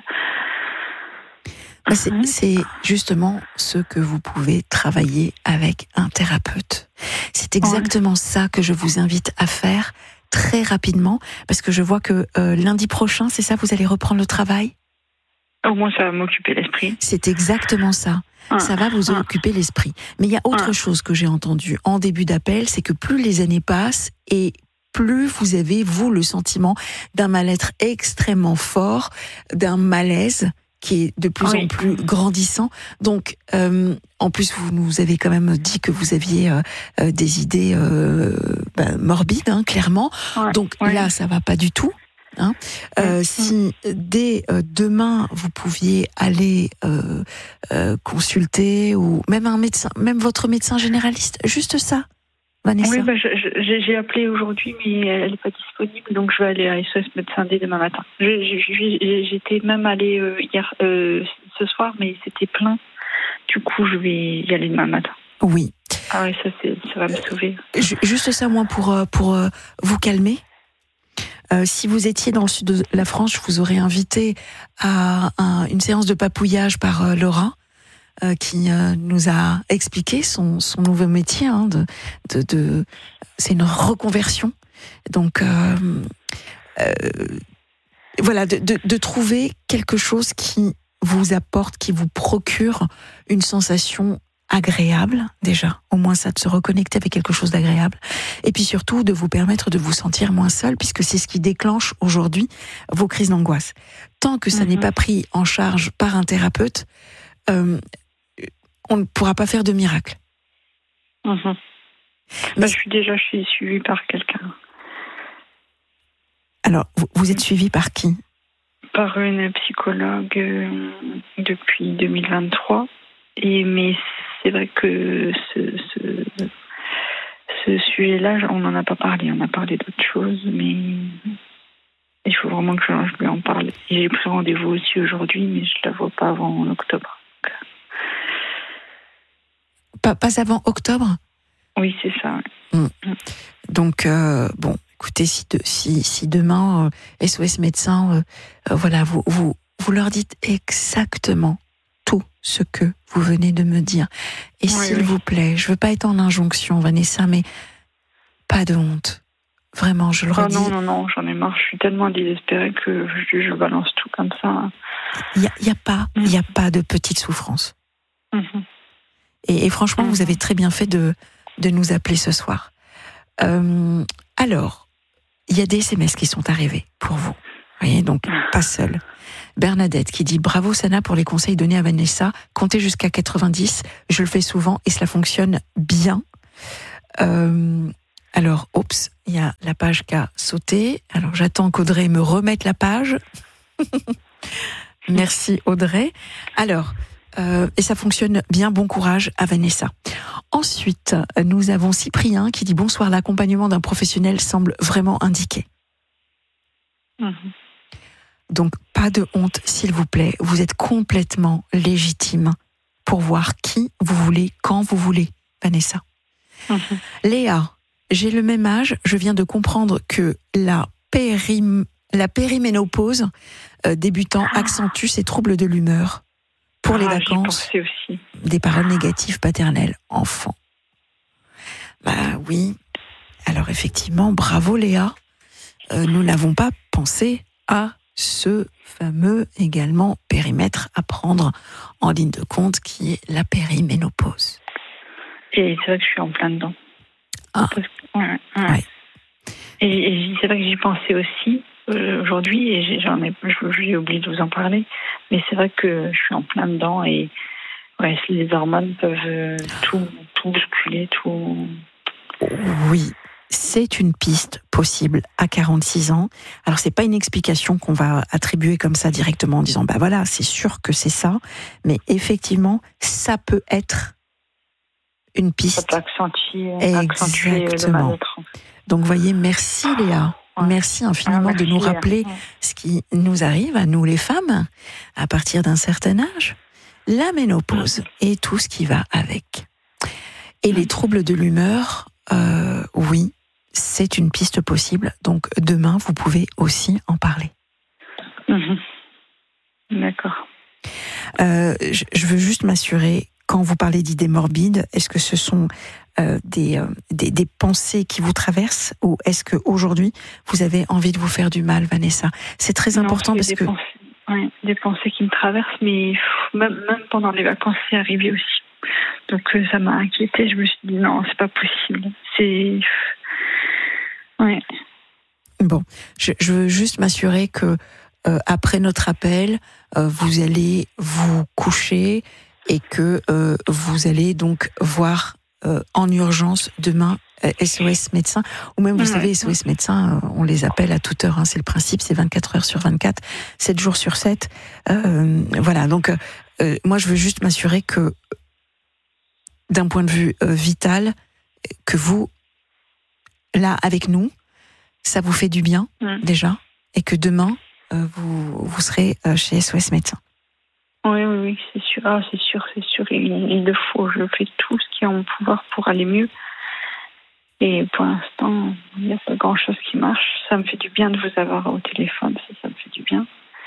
[SPEAKER 1] C'est justement ce que vous pouvez travailler avec un thérapeute. C'est exactement ça que je vous invite à faire très rapidement, parce que je vois que lundi prochain, c'est ça, vous allez reprendre le travail ?
[SPEAKER 6] Au moins, ça va m'occuper l'esprit.
[SPEAKER 1] C'est exactement ça. Ça va vous occuper l'esprit. Mais il y a autre chose que j'ai entendu en début d'appel, c'est que plus les années passent et plus vous avez, vous, le sentiment d'un mal-être extrêmement fort, d'un malaise qui est de plus en plus grandissant. Donc, en plus, vous nous avez quand même dit que vous aviez des idées morbides, hein, clairement. Donc là, ça va pas du tout. Hein. Si dès demain vous pouviez aller consulter, ou même un médecin, même votre médecin généraliste, juste ça, Vanessa.
[SPEAKER 6] Oui, j'ai appelé aujourd'hui, mais elle n'est pas disponible, donc je vais aller à SOS Médecins dès demain matin. J'étais même allée hier, ce soir, mais c'était plein. Du coup, je vais y aller demain matin.
[SPEAKER 1] Oui.
[SPEAKER 6] Ah oui, ça va me sauver.
[SPEAKER 1] Juste ça, moi, pour vous calmer. Si vous étiez dans le sud de la France, je vous aurais invité à une séance de papouillage par Laura, qui nous a expliqué son nouveau métier. Hein, c'est une reconversion. Donc, voilà, de trouver quelque chose qui vous apporte, qui vous procure une sensation agréable, déjà, au moins ça, de se reconnecter avec quelque chose d'agréable, et puis surtout de vous permettre de vous sentir moins seul, puisque c'est ce qui déclenche aujourd'hui vos crises d'angoisse. Tant que ça n'est pas pris en charge par un thérapeute, on ne pourra pas faire de miracle.
[SPEAKER 6] Mais je suis suivie par quelqu'un.
[SPEAKER 1] Alors, vous êtes suivie par qui ?
[SPEAKER 6] Par une psychologue depuis 2023. Mais c'est vrai que ce sujet-là, on n'en a pas parlé. On a parlé d'autres choses, mais il faut vraiment que je lui en parle. J'ai pris rendez-vous aussi aujourd'hui, mais je ne la vois pas avant octobre.
[SPEAKER 1] Pas avant octobre ?
[SPEAKER 6] Oui, c'est ça.
[SPEAKER 1] Donc, bon, écoutez, si demain, SOS Médecins, voilà, vous leur dites exactement tout ce que vous venez de me dire. Et s'il vous plaît, je veux pas être en injonction, Vanessa, mais pas de honte. Vraiment, je le redis.
[SPEAKER 6] Non, j'en ai marre. Je suis tellement désespérée que je balance tout comme ça.
[SPEAKER 1] Il y a pas de petite souffrance. Et franchement, vous avez très bien fait de nous appeler ce soir. Alors, il y a des SMS qui sont arrivés pour vous, Vous voyez, donc pas seule. Bernadette qui dit « Bravo Sana pour les conseils donnés à Vanessa. Comptez jusqu'à 90, je le fais souvent et cela fonctionne bien. » Alors, oups, il y a la page qui a sauté. Alors, j'attends qu'Audrey me remette la page. Merci Audrey. Alors, et ça fonctionne bien, bon courage à Vanessa. Ensuite, nous avons Cyprien qui dit « Bonsoir, l'accompagnement d'un professionnel semble vraiment indiqué. » Donc, pas de honte, s'il vous plaît. Vous êtes complètement légitime pour voir qui vous voulez, quand vous voulez, Vanessa. Léa, j'ai le même âge. Je viens de comprendre que la périménopause débutant accentue ces troubles de l'humeur. Pour les vacances,
[SPEAKER 6] aussi.
[SPEAKER 1] Des paroles négatives paternelles. Enfant. Bah oui. Alors effectivement, bravo Léa. Nous n'avons pas pensé à ce fameux également périmètre à prendre en ligne de compte qui est la périménopause.
[SPEAKER 6] Et c'est vrai que je suis en plein dedans.
[SPEAKER 1] Ouais.
[SPEAKER 6] Et c'est vrai que j'y pensais aussi aujourd'hui et j'ai oublié de vous en parler. Mais c'est vrai que je suis en plein dedans et les hormones peuvent tout bousculer, tout.
[SPEAKER 1] Oui. C'est une piste possible à 46 ans. Alors, c'est pas une explication qu'on va attribuer comme ça directement en disant, bah voilà, c'est sûr que c'est ça. Mais effectivement, ça peut être une piste.
[SPEAKER 6] Ça peut accentuer
[SPEAKER 1] le mal-être. Donc, vous voyez, merci Léa. Ouais. Merci infiniment de nous rappeler ce qui nous arrive à nous les femmes à partir d'un certain âge. La ménopause et tout ce qui va avec. Et les troubles de l'humeur, oui. C'est une piste possible, donc demain, vous pouvez aussi en parler.
[SPEAKER 6] D'accord.
[SPEAKER 1] Je veux juste m'assurer, quand vous parlez d'idées morbides, est-ce que ce sont des pensées qui vous traversent ou est-ce qu'aujourd'hui, vous avez envie de vous faire du mal, Vanessa ? C'est très important parce que...
[SPEAKER 6] des pensées qui me traversent, mais même pendant les vacances, c'est arrivé aussi. Donc ça m'a inquiétée, je me suis dit non, c'est pas possible.
[SPEAKER 1] Bon, je veux juste m'assurer que après notre appel, vous allez vous coucher et que vous allez donc voir en urgence demain SOS médecin, ou même vous savez SOS médecin, on les appelle à toute heure, c'est le principe, c'est 24 heures sur 24, 7 jours sur 7. Voilà, donc moi je veux juste m'assurer que d'un point de vue vital, que vous, là, avec nous, ça vous fait du bien, déjà, et que demain, vous serez chez SOS Médecins.
[SPEAKER 6] Oui, c'est sûr. C'est sûr. Il le faut. Je fais tout ce qui est en mon pouvoir pour aller mieux. Et pour l'instant, il n'y a pas grand-chose qui marche. Ça me fait du bien de vous avoir au téléphone. Ça me fait du bien.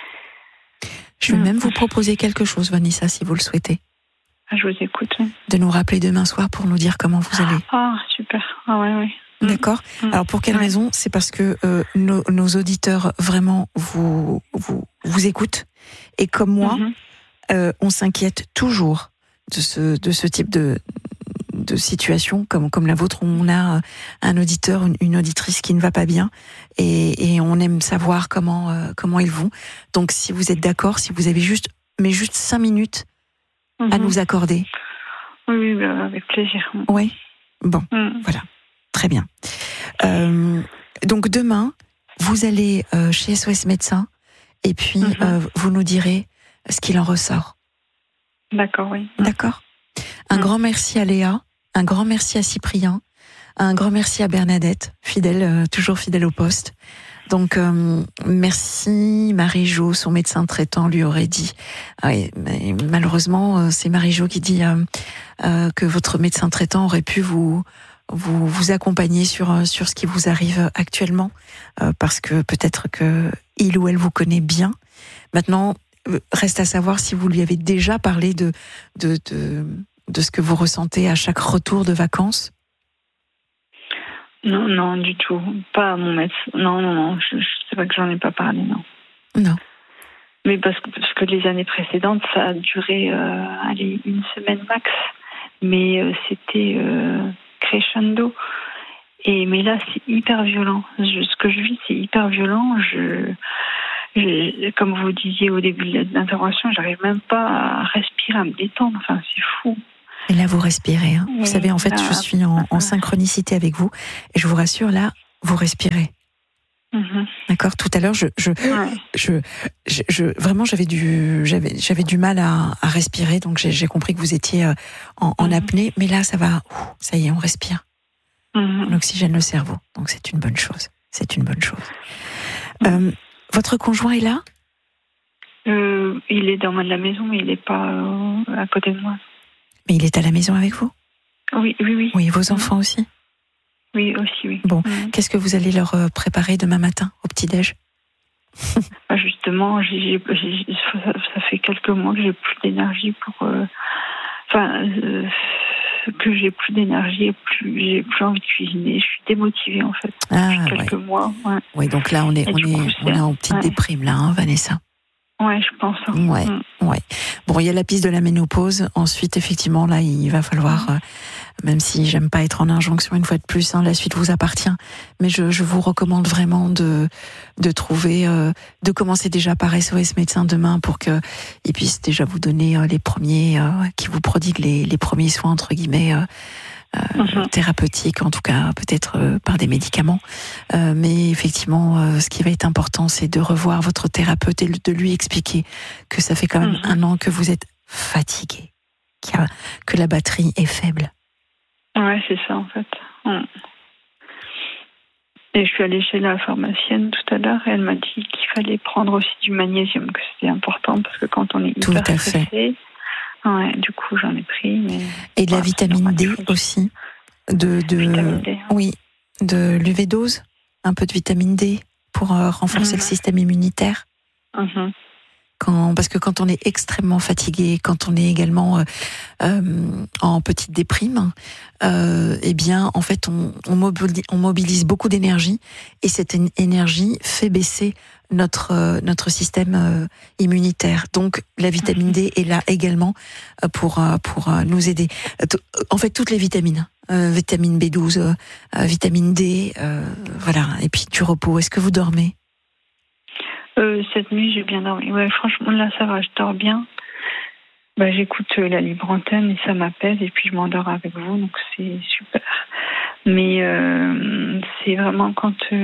[SPEAKER 1] Je vais même vous proposer quelque chose, Vanessa, si vous le souhaitez.
[SPEAKER 6] Je vous écoute.
[SPEAKER 1] De nous rappeler demain soir pour nous dire comment vous allez.
[SPEAKER 6] Ah, super. Ah ouais.
[SPEAKER 1] D'accord. Alors pour quelle raison ? C'est parce que nos auditeurs vraiment vous écoutent et comme moi, on s'inquiète toujours de ce type de situation comme la vôtre. On a un auditeur, une auditrice qui ne va pas bien et on aime savoir comment ils vont. Donc si vous êtes d'accord, si vous avez juste 5 minutes à nous accorder.
[SPEAKER 6] Oui, avec plaisir.
[SPEAKER 1] Oui. Bon, voilà. Très bien. Donc demain, vous allez chez SOS Médecins et puis vous nous direz ce qu'il en ressort.
[SPEAKER 6] D'accord, oui.
[SPEAKER 1] D'accord. Un grand merci à Léa, un grand merci à Cyprien, un grand merci à Bernadette, toujours fidèle au poste. Donc merci Marie-Jo, son médecin traitant lui aurait dit. Mais malheureusement, c'est Marie-Jo qui dit que votre médecin traitant aurait pu vous accompagner sur ce qui vous arrive actuellement, parce que peut-être que il ou elle vous connaît bien. Maintenant, reste à savoir si vous lui avez déjà parlé de ce que vous ressentez à chaque retour de vacances.
[SPEAKER 6] Non, du tout. Pas à mon médecin. Non. Je sais pas que j'en ai pas parlé, non.
[SPEAKER 1] Non.
[SPEAKER 6] Mais parce que les années précédentes, ça a duré 1 semaine max. Mais c'était crescendo. Mais là, c'est hyper violent. Ce que je vis, c'est hyper violent. comme vous disiez au début de l'intervention, j'arrive même pas à respirer, à me détendre. Enfin, c'est fou.
[SPEAKER 1] Et là, vous respirez. Hein. Vous savez, en fait, je suis en synchronicité avec vous. Et je vous rassure, là, vous respirez. D'accord. Tout à l'heure, vraiment, j'avais du mal à respirer. Donc, j'ai compris que vous étiez en apnée. Mais là, ça va. Ça y est, on respire. On oxygène le cerveau. Donc, c'est une bonne chose. C'est une bonne chose. Votre conjoint est là ?
[SPEAKER 6] Il est dans la maison, mais il n'est pas à côté de moi.
[SPEAKER 1] Mais il est à la maison avec vous ?
[SPEAKER 6] Oui.
[SPEAKER 1] Oui, vos enfants aussi ?
[SPEAKER 6] Oui, aussi, oui.
[SPEAKER 1] Bon, qu'est-ce que vous allez leur préparer demain matin au petit-déj ?
[SPEAKER 6] Justement, ça fait quelques mois que j'ai plus d'énergie que j'ai plus d'énergie, j'ai plus envie de cuisiner. Je suis démotivée en fait depuis quelques mois. Ouais.
[SPEAKER 1] Oui, donc là on est en petite déprime là, hein, Vanessa.
[SPEAKER 6] Ouais, je pense.
[SPEAKER 1] Ouais. Bon, il y a la piste de la ménopause. Ensuite, effectivement, là, il va falloir, même si j'aime pas être en injonction une fois de plus, la suite vous appartient. Mais je vous recommande vraiment de trouver, de commencer déjà par SOS Médecins demain pour que ils puissent déjà vous donner les premiers, qui vous prodiguent les premiers soins entre guillemets. Thérapeutique, en tout cas peut-être par des médicaments. Mais effectivement, ce qui va être important, c'est de revoir votre thérapeute et de lui expliquer que ça fait quand même 1 an que vous êtes fatigué, que la batterie est faible.
[SPEAKER 6] Ouais, c'est ça en fait. Et je suis allée chez la pharmacienne tout à l'heure et elle m'a dit qu'il fallait prendre aussi du magnésium, que c'était important parce que quand on est hyper stressé... Ouais, du coup, j'en ai pris. Mais...
[SPEAKER 1] Et de la vitamine D aussi.
[SPEAKER 6] Vitamine D.
[SPEAKER 1] Oui, de l'UV-dose, un peu de vitamine D pour renforcer le système immunitaire. Parce que quand on est extrêmement fatigué, quand on est également en petite déprime, eh bien, en fait, on mobilise beaucoup d'énergie et cette énergie fait baisser notre système immunitaire. Donc, la vitamine D est là également pour nous aider. En fait, toutes les vitamines, vitamine B12, vitamine D, voilà. Et puis du repos. Est-ce que vous dormez ?
[SPEAKER 6] Cette nuit, j'ai bien dormi. Ouais, franchement, là, ça va, je dors bien. J'écoute la libre antenne et ça m'apaise et puis je m'endors avec vous, donc c'est super. Mais c'est vraiment quand quand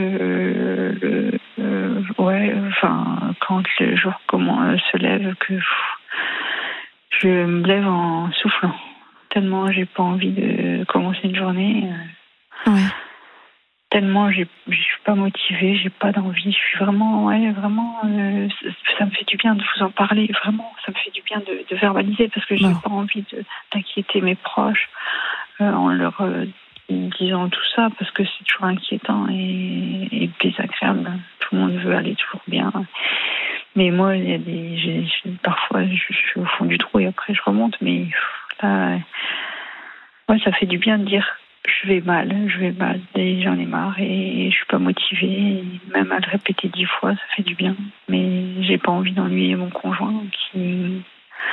[SPEAKER 6] le jour se lève que je me lève en soufflant. Tellement j'ai pas envie de commencer une journée. Tellement je suis pas motivée, j'ai pas d'envie. Je suis vraiment, ça me fait du bien de vous en parler. Vraiment, ça me fait du bien de verbaliser parce que j'ai pas envie d'inquiéter mes proches en leur disant tout ça parce que c'est toujours inquiétant et désagréable. Tout le monde veut aller toujours bien. Mais moi, parfois, je suis au fond du trou et après je remonte. Mais là, ça fait du bien de dire je vais mal et j'en ai marre et je suis pas motivée. Et même à le répéter 10 fois, ça fait du bien. Mais j'ai pas envie d'ennuyer mon conjoint qui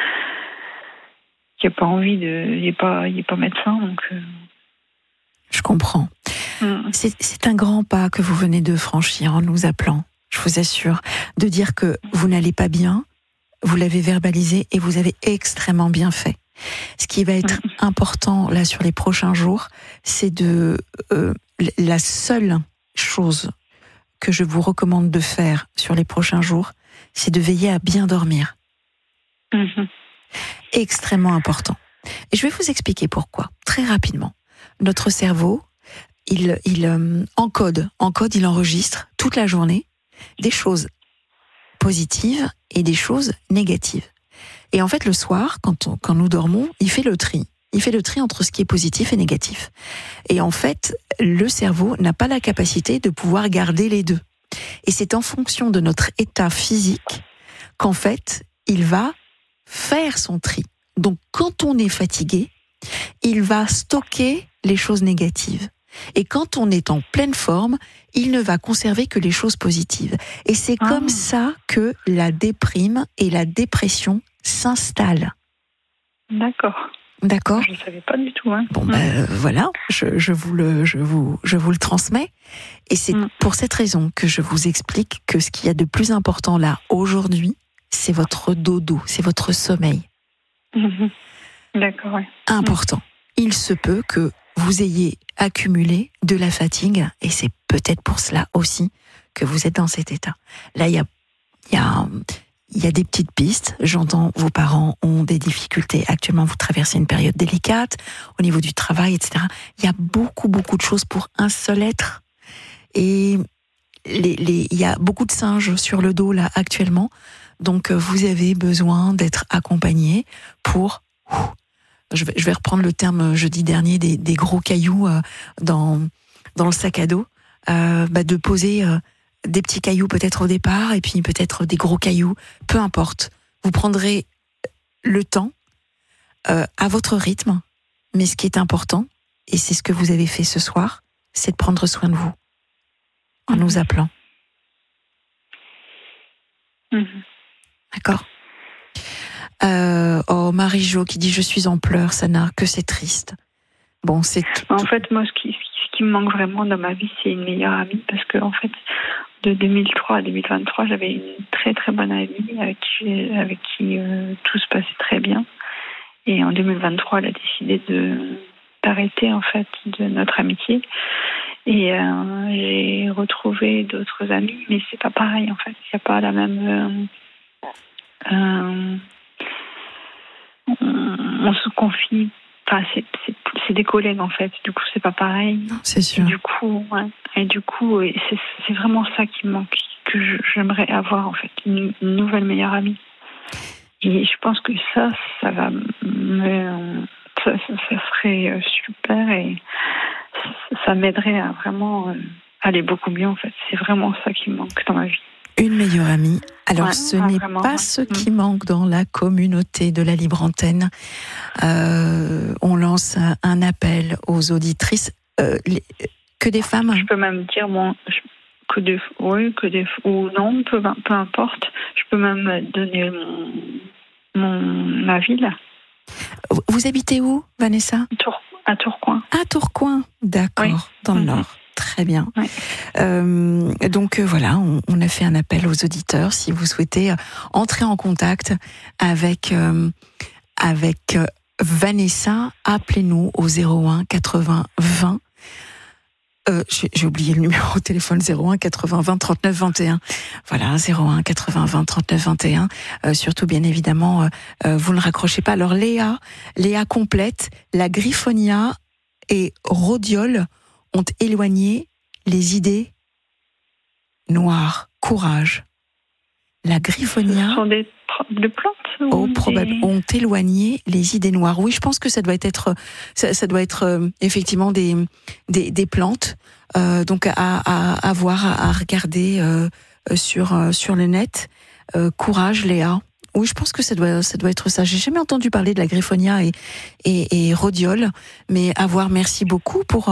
[SPEAKER 6] a pas envie il est pas médecin, donc.
[SPEAKER 1] Je comprends. C'est un grand pas que vous venez de franchir en nous appelant. Je vous assure, de dire que vous n'allez pas bien, vous l'avez verbalisé et vous avez extrêmement bien fait. Ce qui va être important là sur les prochains jours, c'est la seule chose que je vous recommande de faire sur les prochains jours, c'est de veiller à bien dormir. Extrêmement important. Et je vais vous expliquer pourquoi, très rapidement. Notre cerveau, il encode, il enregistre toute la journée des choses positives et des choses négatives. Et en fait, le soir, quand nous dormons, il fait le tri. Il fait le tri entre ce qui est positif et négatif. Et en fait, le cerveau n'a pas la capacité de pouvoir garder les deux. Et c'est en fonction de notre état physique qu'en fait, il va faire son tri. Donc, quand on est fatigué, il va stocker les choses négatives. Et quand on est en pleine forme, il ne va conserver que les choses positives. Et c'est comme ça que la déprime et la dépression s'installent.
[SPEAKER 6] D'accord.
[SPEAKER 1] D'accord.
[SPEAKER 6] Je ne savais pas du tout. Hein.
[SPEAKER 1] Bon, voilà, je vous le transmets. Et c'est pour cette raison que je vous explique que ce qu'il y a de plus important là, aujourd'hui, c'est votre dodo, c'est votre sommeil.
[SPEAKER 6] D'accord, oui.
[SPEAKER 1] Important. Il se peut que vous ayez accumulé de la fatigue, et c'est peut-être pour cela aussi que vous êtes dans cet état. Là, il y a des petites pistes. J'entends vos parents ont des difficultés. Actuellement, vous traversez une période délicate au niveau du travail, etc. Il y a beaucoup de choses pour un seul être. Et il y a beaucoup de singes sur le dos, là, actuellement. Donc, vous avez besoin d'être accompagné pour... Je vais reprendre le terme jeudi dernier des gros cailloux dans le sac à dos. De poser des petits cailloux peut-être au départ et puis peut-être des gros cailloux, peu importe. Vous prendrez le temps à votre rythme, mais ce qui est important, et c'est ce que vous avez fait ce soir, c'est de prendre soin de vous en nous appelant. D'accord. Marie-Jo qui dit « Je suis en pleurs, Sana, que c'est triste ». Bon, c'est...
[SPEAKER 6] En fait, moi, ce qui me manque vraiment dans ma vie, c'est une meilleure amie, parce que, en fait, de 2003 à 2023, j'avais une très très bonne amie avec qui tout se passait très bien. Et en 2023, elle a décidé d'arrêter, en fait, de notre amitié. Et j'ai retrouvé d'autres amis, mais c'est pas pareil, en fait. Il n'y a pas la même... on se confie. Enfin, c'est des collègues, en fait. Du coup, c'est pas pareil.
[SPEAKER 1] Non, c'est sûr.
[SPEAKER 6] Et du coup, c'est vraiment ça qui me manque, que j'aimerais avoir, en fait, une nouvelle meilleure amie. Et je pense que ça serait super, et ça m'aiderait à vraiment aller beaucoup mieux, en fait. C'est vraiment ça qui me manque dans ma vie.
[SPEAKER 1] Une meilleure amie. Alors, ce n'est pas ce qui manque dans la communauté de la Libre Antenne. On lance un appel aux auditrices. Que des femmes.
[SPEAKER 6] Je peux même dire, ou non, peu importe. Je peux même donner ma ville.
[SPEAKER 1] Vous habitez où, Vanessa ?
[SPEAKER 6] À Tourcoing.
[SPEAKER 1] À Tourcoing, d'accord, oui. Dans le Nord. Très bien.
[SPEAKER 6] Oui.
[SPEAKER 1] Donc voilà, on a fait un appel aux auditeurs. Si vous souhaitez entrer en contact avec Vanessa, appelez-nous au 01 80 20. J'ai oublié le numéro de téléphone, 01 80 20 39 21. Voilà, 01 80 20 39 21. Surtout, bien évidemment, vous ne raccrochez pas. Alors Léa complète, la griffonia et rhodiole ont éloigné les idées noires. Courage. La griffonia...
[SPEAKER 6] Ce sont des plantes
[SPEAKER 1] ont éloigné les idées noires. Oui, je pense que ça doit être effectivement des plantes. Donc à voir, à regarder sur le net. Courage, Léa. Oui, je pense que ça doit être ça. J'ai jamais entendu parler de la griffonia et rhodiole, mais à voir. Merci beaucoup pour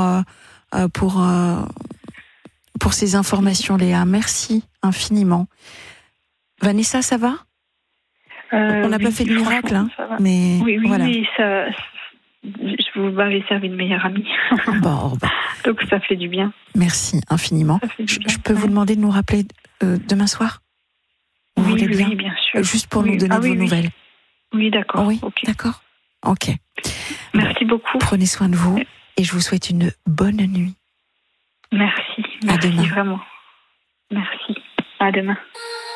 [SPEAKER 1] ces informations, Léa. Merci infiniment. Vanessa, ça va ? On n'a pas fait de miracle, hein, mais
[SPEAKER 6] oui,
[SPEAKER 1] voilà.
[SPEAKER 6] Oui, ça, vous m'avez servi de meilleure amie.
[SPEAKER 1] Bon.
[SPEAKER 6] Donc ça fait du bien.
[SPEAKER 1] Merci infiniment. Je peux vous demander de nous rappeler demain soir ?
[SPEAKER 6] Oui, bien sûr.
[SPEAKER 1] Juste pour nous donner vos nouvelles.
[SPEAKER 6] Oui, d'accord.
[SPEAKER 1] Oui,
[SPEAKER 6] okay.
[SPEAKER 1] D'accord. Ok.
[SPEAKER 6] Merci beaucoup.
[SPEAKER 1] Prenez soin de vous et je vous souhaite une bonne nuit.
[SPEAKER 6] Merci.
[SPEAKER 1] À demain.
[SPEAKER 6] Vraiment. Merci. À demain.